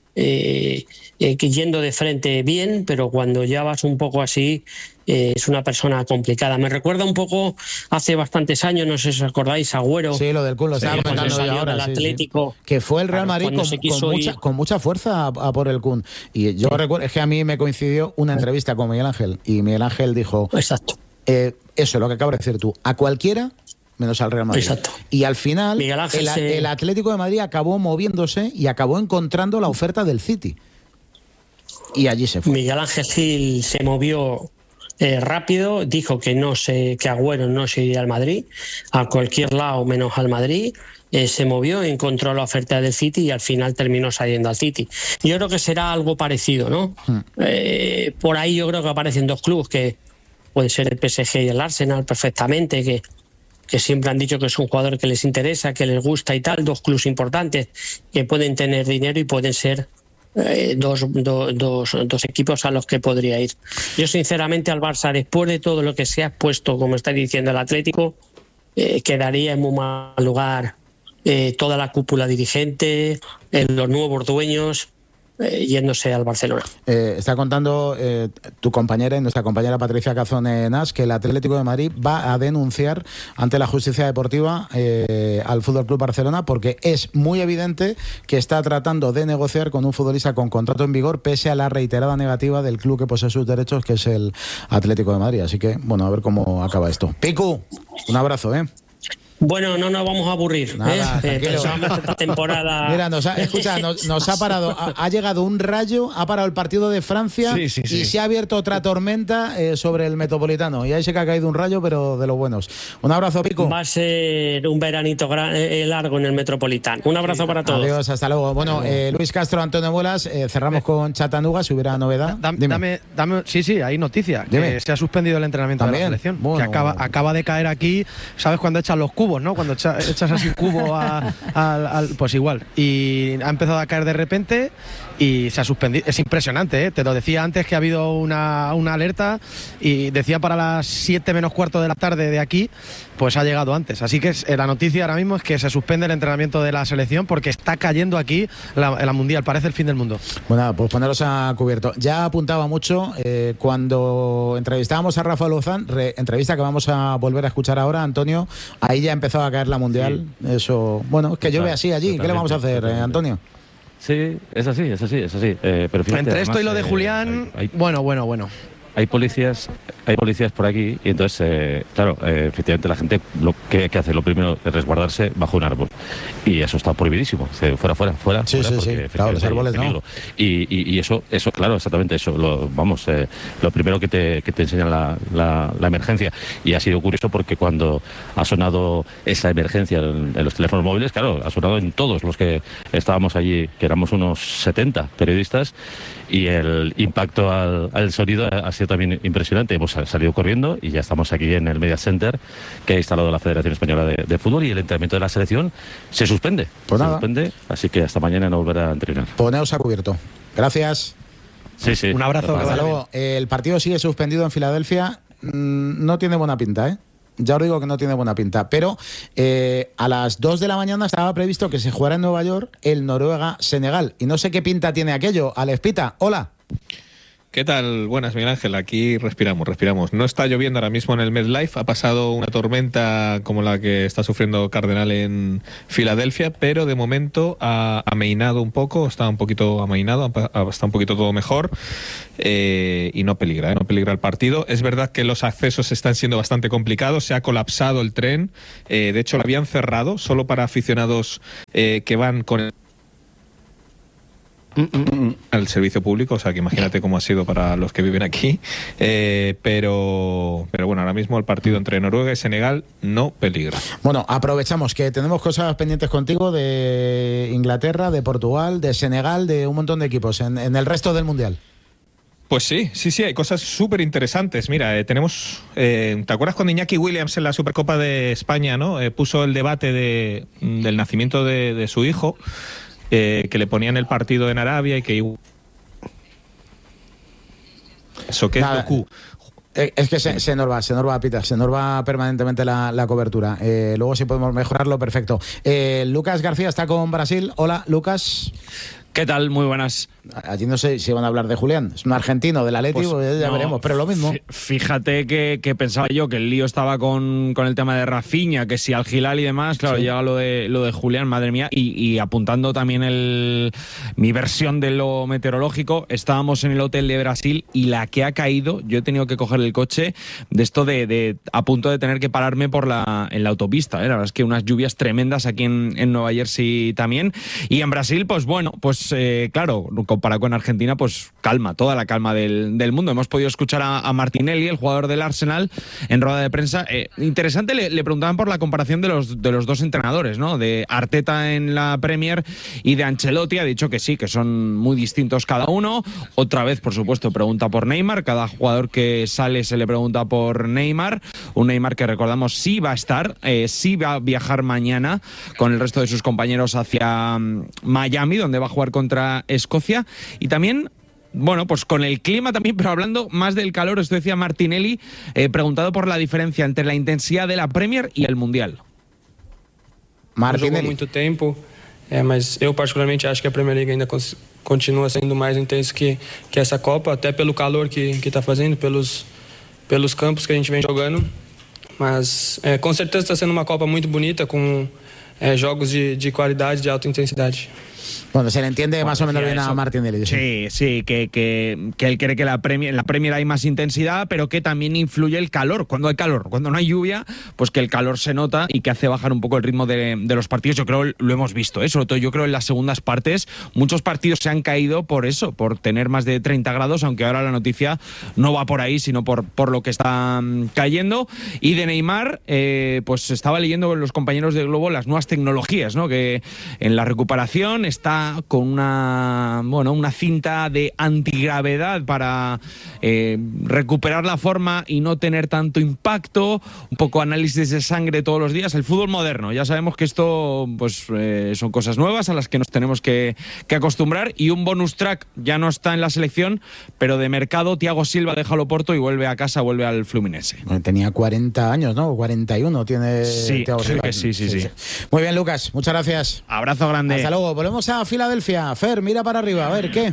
yendo de frente bien, pero cuando ya vas un poco así es una persona complicada. Me recuerda un poco hace bastantes años, no sé si os acordáis, Agüero. Sí, lo del culo, estaba comentando yo ahora. Del Atlético. Sí. Que fue el Real Madrid con mucha fuerza a por el Kun. Y yo recuerdo, es que a mí me coincidió una entrevista con Miguel Ángel, y Miguel Ángel dijo: exacto. Eso es lo que acabas de decir tú, a cualquiera menos al Real Madrid. Exacto. Y al final el Atlético de Madrid acabó moviéndose y acabó encontrando la oferta del City. Y allí se fue. Miguel Ángel Gil se movió rápido, dijo que que Agüero no se iría al Madrid, a cualquier lado menos al Madrid. Se movió, encontró la oferta del City y al final terminó saliendo al City. Yo creo que será algo parecido, ¿no? Por ahí yo creo que aparecen dos clubes, que puede ser el PSG y el Arsenal perfectamente, que siempre han dicho que es un jugador que les interesa, que les gusta y tal, dos clubes importantes que pueden tener dinero y pueden ser dos equipos a los que podría ir. Yo sinceramente al Barça, después de todo lo que se ha expuesto, como está diciendo el Atlético, quedaría en muy mal lugar toda la cúpula dirigente, los nuevos dueños, yéndose al Barcelona. Está contando tu compañera y nuestra compañera Patricia Cazón-Nas que el Atlético de Madrid va a denunciar ante la justicia deportiva al Fútbol Club Barcelona, porque es muy evidente que está tratando de negociar con un futbolista con contrato en vigor, pese a la reiterada negativa del club que posee sus derechos, que es el Atlético de Madrid. Así que, bueno, a ver cómo acaba esto. Picu, un abrazo, Bueno, no nos vamos a aburrir. Nada, esta temporada. Mira, nos ha parado. Ha llegado un rayo, ha parado el partido de Francia y se ha abierto otra tormenta sobre el Metropolitano. Y ahí se que ha caído un rayo, pero de los buenos. Un abrazo, Pico. Va a ser un veranito largo en el Metropolitano. Un abrazo para todos. Adiós, hasta luego. Bueno, Luis Castro, Antonio Muelas, cerramos con Chattanooga, si hubiera novedad. Dame, sí, hay noticia. Que se ha suspendido el entrenamiento de la selección. Bueno, que acaba de caer aquí. ¿Sabes cuando echan los cubos, no? Cuando echas así cubo pues igual. Y ha empezado a caer de repente y se ha suspendido. Es impresionante, Te lo decía antes, que ha habido una alerta y decía para las 7 menos cuarto de la tarde de aquí, pues ha llegado antes. Así que la noticia ahora mismo es que se suspende el entrenamiento de la selección porque está cayendo aquí la Mundial. Parece el fin del mundo. Bueno, pues poneros a cubierto. Ya apuntaba mucho cuando entrevistábamos a Rafa Lozán, entrevista que vamos a volver a escuchar ahora, Antonio. Ahí ya empezó a caer la Mundial. Sí. Eso, bueno, es que llueve así allí. Totalmente. ¿Qué le vamos a hacer, Antonio? Sí, es así. Pero fíjate, entre esto y lo de Julián, bueno. hay policías por aquí y entonces, claro, efectivamente la gente lo que hay que hacer, lo primero es resguardarse bajo un árbol. Y eso está prohibidísimo. Fuera. Sí, claro, los árboles no. Y eso, claro, exactamente eso. Lo primero que te enseña la emergencia. Y ha sido curioso porque cuando ha sonado esa emergencia en los teléfonos móviles, claro, ha sonado en todos los que estábamos allí, que éramos unos 70 periodistas, y el impacto al sonido ha sido también impresionante. Hemos salido corriendo y ya estamos aquí en el Media Center que ha instalado la Federación Española de Fútbol, y el entrenamiento de la selección se suspende. Así que hasta mañana no volverá a entrenar. Poneos a cubierto. Gracias. Sí. Un abrazo. Hasta luego. El partido sigue suspendido en Filadelfia. No tiene buena pinta, ¿eh? Ya os digo que no tiene buena pinta, pero a las 2 de la mañana estaba previsto que se jugara en Nueva York el Noruega-Senegal, y no sé qué pinta tiene aquello. Alex Pita, hola. ¿Qué tal? Buenas, Miguel Ángel. Aquí respiramos. No está lloviendo ahora mismo en el MetLife. Ha pasado una tormenta como la que está sufriendo Cardenal en Filadelfia, pero de momento ha amainado un poco, está un poquito amainado, está un poquito todo mejor, y no peligra el partido. Es verdad que los accesos están siendo bastante complicados, se ha colapsado el tren, de hecho lo habían cerrado solo para aficionados que van con al servicio público, o sea que imagínate cómo ha sido para los que viven aquí, pero bueno, ahora mismo el partido entre Noruega y Senegal no peligra. Bueno, aprovechamos que tenemos cosas pendientes contigo de Inglaterra, de Portugal, de Senegal, de un montón de equipos en el resto del Mundial. Pues sí, hay cosas súper interesantes. Mira, tenemos, ¿te acuerdas cuando Iñaki Williams en la Supercopa de España, ¿no? Puso el debate del nacimiento de su hijo, que le ponían el partido en Arabia y que eso que es Goku. Es que se nos va, Pita, se nos va permanentemente la cobertura. Luego si podemos mejorarlo, perfecto. Lucas García está con Brasil. Hola, Lucas. ¿Qué tal? Muy buenas. Allí no sé si van a hablar de Julián. Es un argentino del Atleti, pues ya veremos, pero lo mismo. Fíjate que pensaba yo que el lío estaba con el tema de Rafinha, que si al Hilal y demás, claro, llega lo de Julián, madre mía, y apuntando también mi versión de lo meteorológico. Estábamos en el hotel de Brasil y la que ha caído, yo he tenido que coger el coche de esto de a punto de tener que pararme en la autopista, La verdad es que unas lluvias tremendas aquí en Nueva Jersey también. Y en Brasil, pues bueno, claro, comparado con Argentina, pues calma, toda la calma del mundo. Hemos podido escuchar a Martinelli, el jugador del Arsenal, en rueda de prensa. Interesante, le preguntaban por la comparación de los dos entrenadores, ¿no? De Arteta en la Premier y de Ancelotti. Ha dicho que sí, que son muy distintos cada uno. Otra vez, por supuesto, pregunta por Neymar. Cada jugador que sale se le pregunta por Neymar. Un Neymar que, recordamos, sí va a estar, sí va a viajar mañana con el resto de sus compañeros hacia Miami, donde va a jugar contra Escocia. Y también, bueno, pues con el clima también, pero hablando más del calor, esto decía Martinelli, preguntado por la diferencia entre la intensidad de la Premier y el Mundial. Martinelli. Jogou muito tempo, mas eu particularmente acho que a Premier League ainda continua sendo mais intenso que essa Copa, até pelo calor que está fazendo, pelos campos que a gente vem jogando. Mas com certeza está sendo uma Copa muito bonita, com jogos de qualidade, de alta intensidade. Bueno, se le entiende más o menos bien a Martinelli. Sí, que él cree que en la Premier hay más intensidad, pero que también influye el calor. Cuando hay calor, cuando no hay lluvia, pues que el calor se nota y que hace bajar un poco el ritmo de los partidos. Yo creo, lo hemos visto, sobre todo yo creo en las segundas partes, muchos partidos se han caído por eso, por tener más de 30 grados, aunque ahora la noticia no va por ahí, sino por lo que está cayendo. Y de Neymar, pues estaba leyendo con los compañeros de Globo las nuevas tecnologías, ¿no? Que en la recuperación está con una cinta de antigravedad para recuperar la forma y no tener tanto impacto, un poco análisis de sangre todos los días. El fútbol moderno, ya sabemos que esto pues son cosas nuevas a las que nos tenemos que acostumbrar. Y un bonus track, ya no está en la selección, pero de mercado, Thiago Silva deja el Oporto y vuelve a casa, vuelve al Fluminense. Tenía 40 años, ¿no? 41 tiene Thiago Silva. Que sí. Muy bien, Lucas, muchas gracias. Abrazo grande. Hasta luego. Volvemos a Filadelfia. Fer, mira para arriba, a ver qué.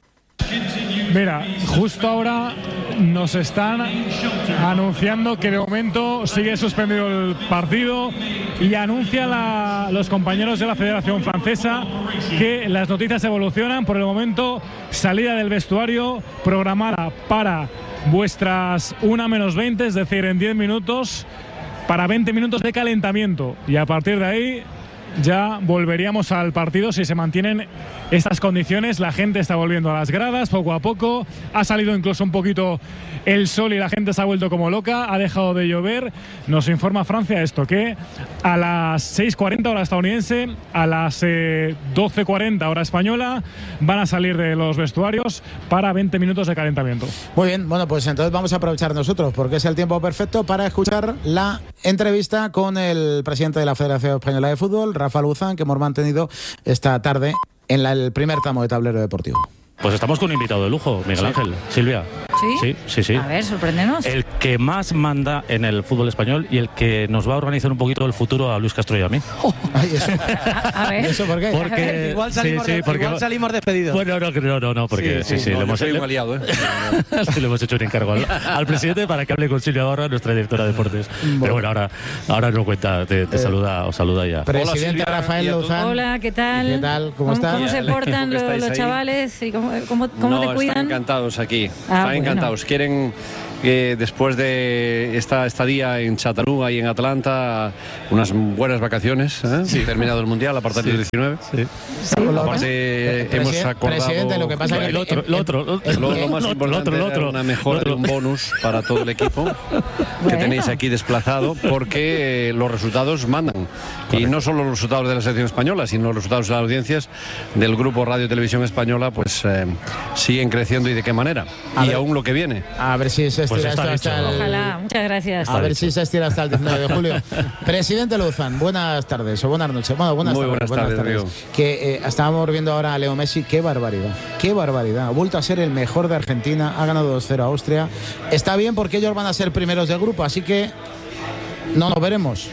Mira, justo ahora nos están anunciando que de momento sigue suspendido el partido y anuncia los compañeros de la Federación Francesa que las noticias evolucionan. Por el momento, salida del vestuario programada para vuestras 1:20, es decir, en 10 minutos, para 20 minutos de calentamiento. Y a partir de ahí ya volveríamos al partido si se mantienen estas condiciones. La gente está volviendo a las gradas poco a poco. Ha salido incluso un poquito el sol y la gente se ha vuelto como loca. Ha dejado de llover. Nos informa Francia esto, que a las 6:40 hora estadounidense, a las 12:40 hora española, van a salir de los vestuarios para 20 minutos de calentamiento. Muy bien, bueno, pues entonces vamos a aprovechar nosotros, porque es el tiempo perfecto para escuchar la entrevista con el presidente de la Federación Española de Fútbol, Rafa Luzán, que hemos mantenido esta tarde en el primer tramo de Tablero Deportivo. Pues estamos con un invitado de lujo, Miguel Ángel, Silvia. Sí. A ver, sorpréndenos. El que más manda en el fútbol español y el que nos va a organizar un poquito el futuro a Luis Castro y a mí. Ay, eso. A ver. ¿Eso por qué? Porque igual salimos despedidos. Bueno, no, porque le hemos hecho un encargo al presidente para que hable con Silvia Barra, nuestra directora de deportes. Pero bueno, ahora nos cuenta, os saluda ya. Presidente Hola, Silvia, Rafael Luzán. Hola, ¿qué tal? ¿Qué tal? ¿Cómo estás? ¿Cómo se portan los chavales? ¿Y cómo te cuidan? Están encantados aquí. Están encantados. Quieren que después de esta estadía en Chattanooga y en Atlanta, unas buenas vacaciones, terminado el Mundial a partir del 19. Aparte, hemos acordado... Presidente, lo que pasa es que... Lo más importante era una mejora de un bonus para todo el equipo que tenéis aquí desplazado, porque los resultados mandan. Y no solo los resultados de la selección española, sino los resultados de las audiencias del grupo Radio Televisión Española, pues siguen creciendo, y de qué manera. Y aún lo que viene. A ver si se estira esto hasta el... Ojalá, muchas gracias. A ver si se estira hasta el 19 de julio. Presidente Luzán, buenas tardes o buenas noches. Bueno, buenas tardes. Que estábamos viendo ahora a Leo Messi. Qué barbaridad. Ha vuelto a ser el mejor de Argentina. Ha ganado 2-0 a Austria. Está bien, porque ellos van a ser primeros del grupo, así que no nos veremos.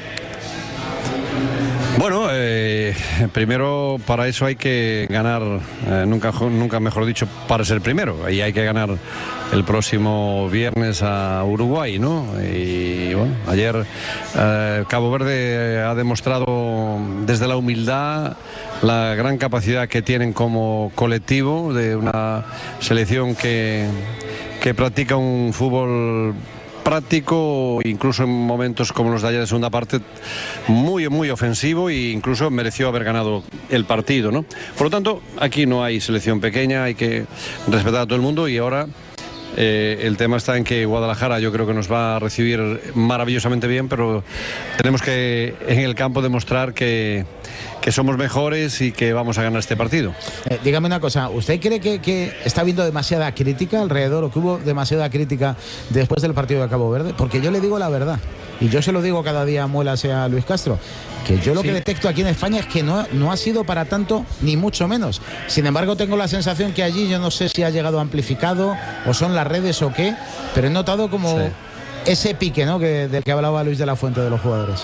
Bueno, primero para eso hay que ganar, nunca mejor dicho, para ser primero. Y hay que ganar el próximo viernes a Uruguay, ¿no? Y bueno, ayer Cabo Verde ha demostrado desde la humildad la gran capacidad que tienen como colectivo, de una selección que practica un fútbol práctico, incluso en momentos como los de ayer de segunda parte, muy ofensivo, e incluso mereció haber ganado el partido, ¿no? Por lo tanto, aquí no hay selección pequeña, hay que respetar a todo el mundo. Y ahora el tema está en que Guadalajara, yo creo que nos va a recibir maravillosamente bien, pero tenemos que en el campo demostrar que somos mejores y que vamos a ganar este partido. Dígame una cosa, ¿usted cree que está habiendo demasiada crítica alrededor, o que hubo demasiada crítica después del partido de Cabo Verde? Porque yo le digo la verdad, y yo se lo digo cada día a muelas a Luis Castro, que yo lo que detecto aquí en España es que no ha sido para tanto, ni mucho menos. Sin embargo, tengo la sensación que allí, yo no sé si ha llegado amplificado o son las redes o qué, pero he notado como ese pique, ¿no?, del que hablaba Luis de la Fuente, de los jugadores.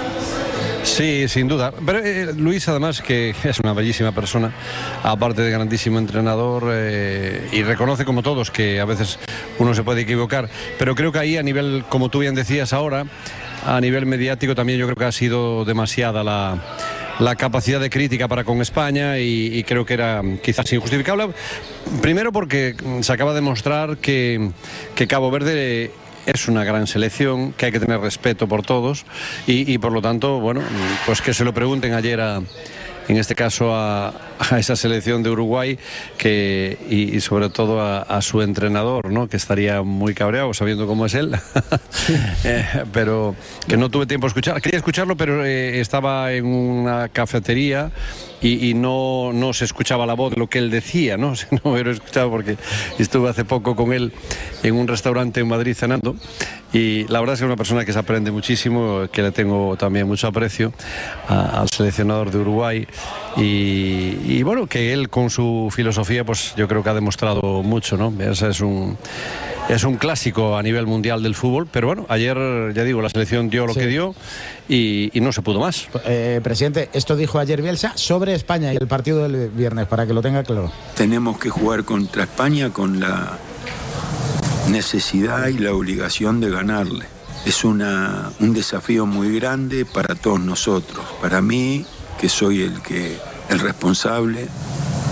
Sí, sin duda. Pero Luis, además, que es una bellísima persona, aparte de grandísimo entrenador, y reconoce, como todos, que a veces uno se puede equivocar. Pero creo que ahí, a nivel, como tú bien decías ahora, a nivel mediático también yo creo que ha sido demasiada la capacidad de crítica para con España, y creo que era quizás injustificable. Primero porque se acaba de demostrar que Cabo Verde es una gran selección, que hay que tener respeto por todos, y por lo tanto, bueno, pues que se lo pregunten ayer en este caso a esa selección de Uruguay, y sobre todo a su entrenador, ¿no?, que estaría muy cabreado sabiendo cómo es él. Pero que no tuve tiempo de escuchar. Quería escucharlo, pero estaba en una cafetería y no se escuchaba la voz de lo que él decía, ¿no? No me lo he escuchado porque estuve hace poco con él en un restaurante en Madrid cenando, y la verdad es que es una persona que se aprende muchísimo, que le tengo también mucho aprecio al seleccionador de Uruguay, y bueno, que él con su filosofía, pues yo creo que ha demostrado mucho, ¿no? Ese es un clásico a nivel mundial del fútbol, pero bueno, ayer, ya digo, la selección dio lo que dio y no se pudo más. Presidente, esto dijo ayer Bielsa sobre España y el partido del viernes, para que lo tenga claro. Tenemos que jugar contra España con la necesidad y la obligación de ganarle. Es un desafío muy grande para todos nosotros. Para mí, que soy el responsable,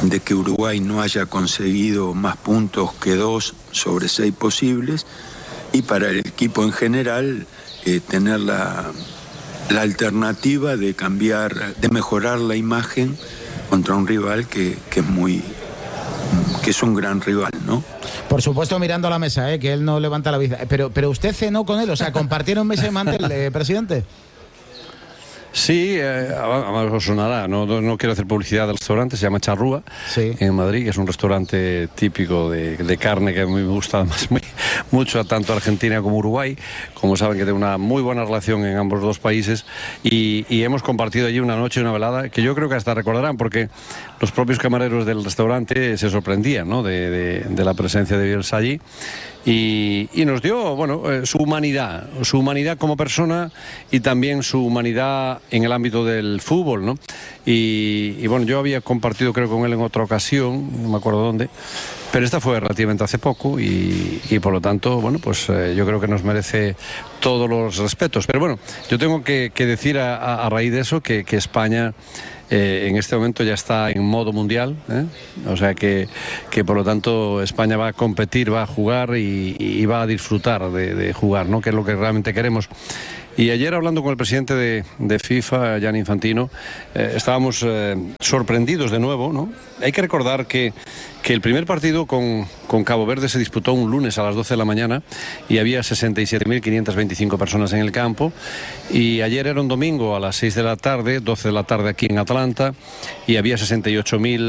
de que Uruguay no haya conseguido más puntos que 2 sobre 6 posibles, y para el equipo en general tener la alternativa de cambiar, de mejorar la imagen contra un rival que es un gran rival, ¿no? Por supuesto, mirando a la mesa, que él no levanta la vista. Pero usted cenó con él, o sea, ¿compartieron mesa y mantel, presidente? Sí, además os sonará, no quiero hacer publicidad del restaurante, se llama Charrúa, sí, en Madrid, que es un restaurante típico de carne que a mí me gusta además mucho, tanto Argentina como Uruguay. Como saben, que tengo una muy buena relación en ambos dos países, y hemos compartido allí una noche, una velada, que yo creo que hasta recordarán, porque los propios camareros del restaurante se sorprendían, ¿no?, de la presencia de Bielsa allí. Y nos dio, bueno, su humanidad como persona, y también su humanidad en el ámbito del fútbol, ¿no? Y bueno, yo había compartido, creo, con él en otra ocasión, no me acuerdo dónde, pero esta fue relativamente hace poco, y por lo tanto, bueno, pues yo creo que nos merece todos los respetos. Pero bueno, yo tengo que decir a raíz de eso que España en este momento ya está en modo mundial, o sea que por lo tanto España va a competir, va a jugar y va a disfrutar de jugar, ¿no?, que es lo que realmente queremos. Y ayer, hablando con el presidente de FIFA, Gianni Infantino, estábamos sorprendidos de nuevo, ¿no? Hay que recordar que el primer partido con Cabo Verde se disputó un lunes a las 12 de la mañana y había 67.525 personas en el campo, y ayer era un domingo a las 6 de la tarde, 12 de la tarde aquí en Atlanta, y había 68.000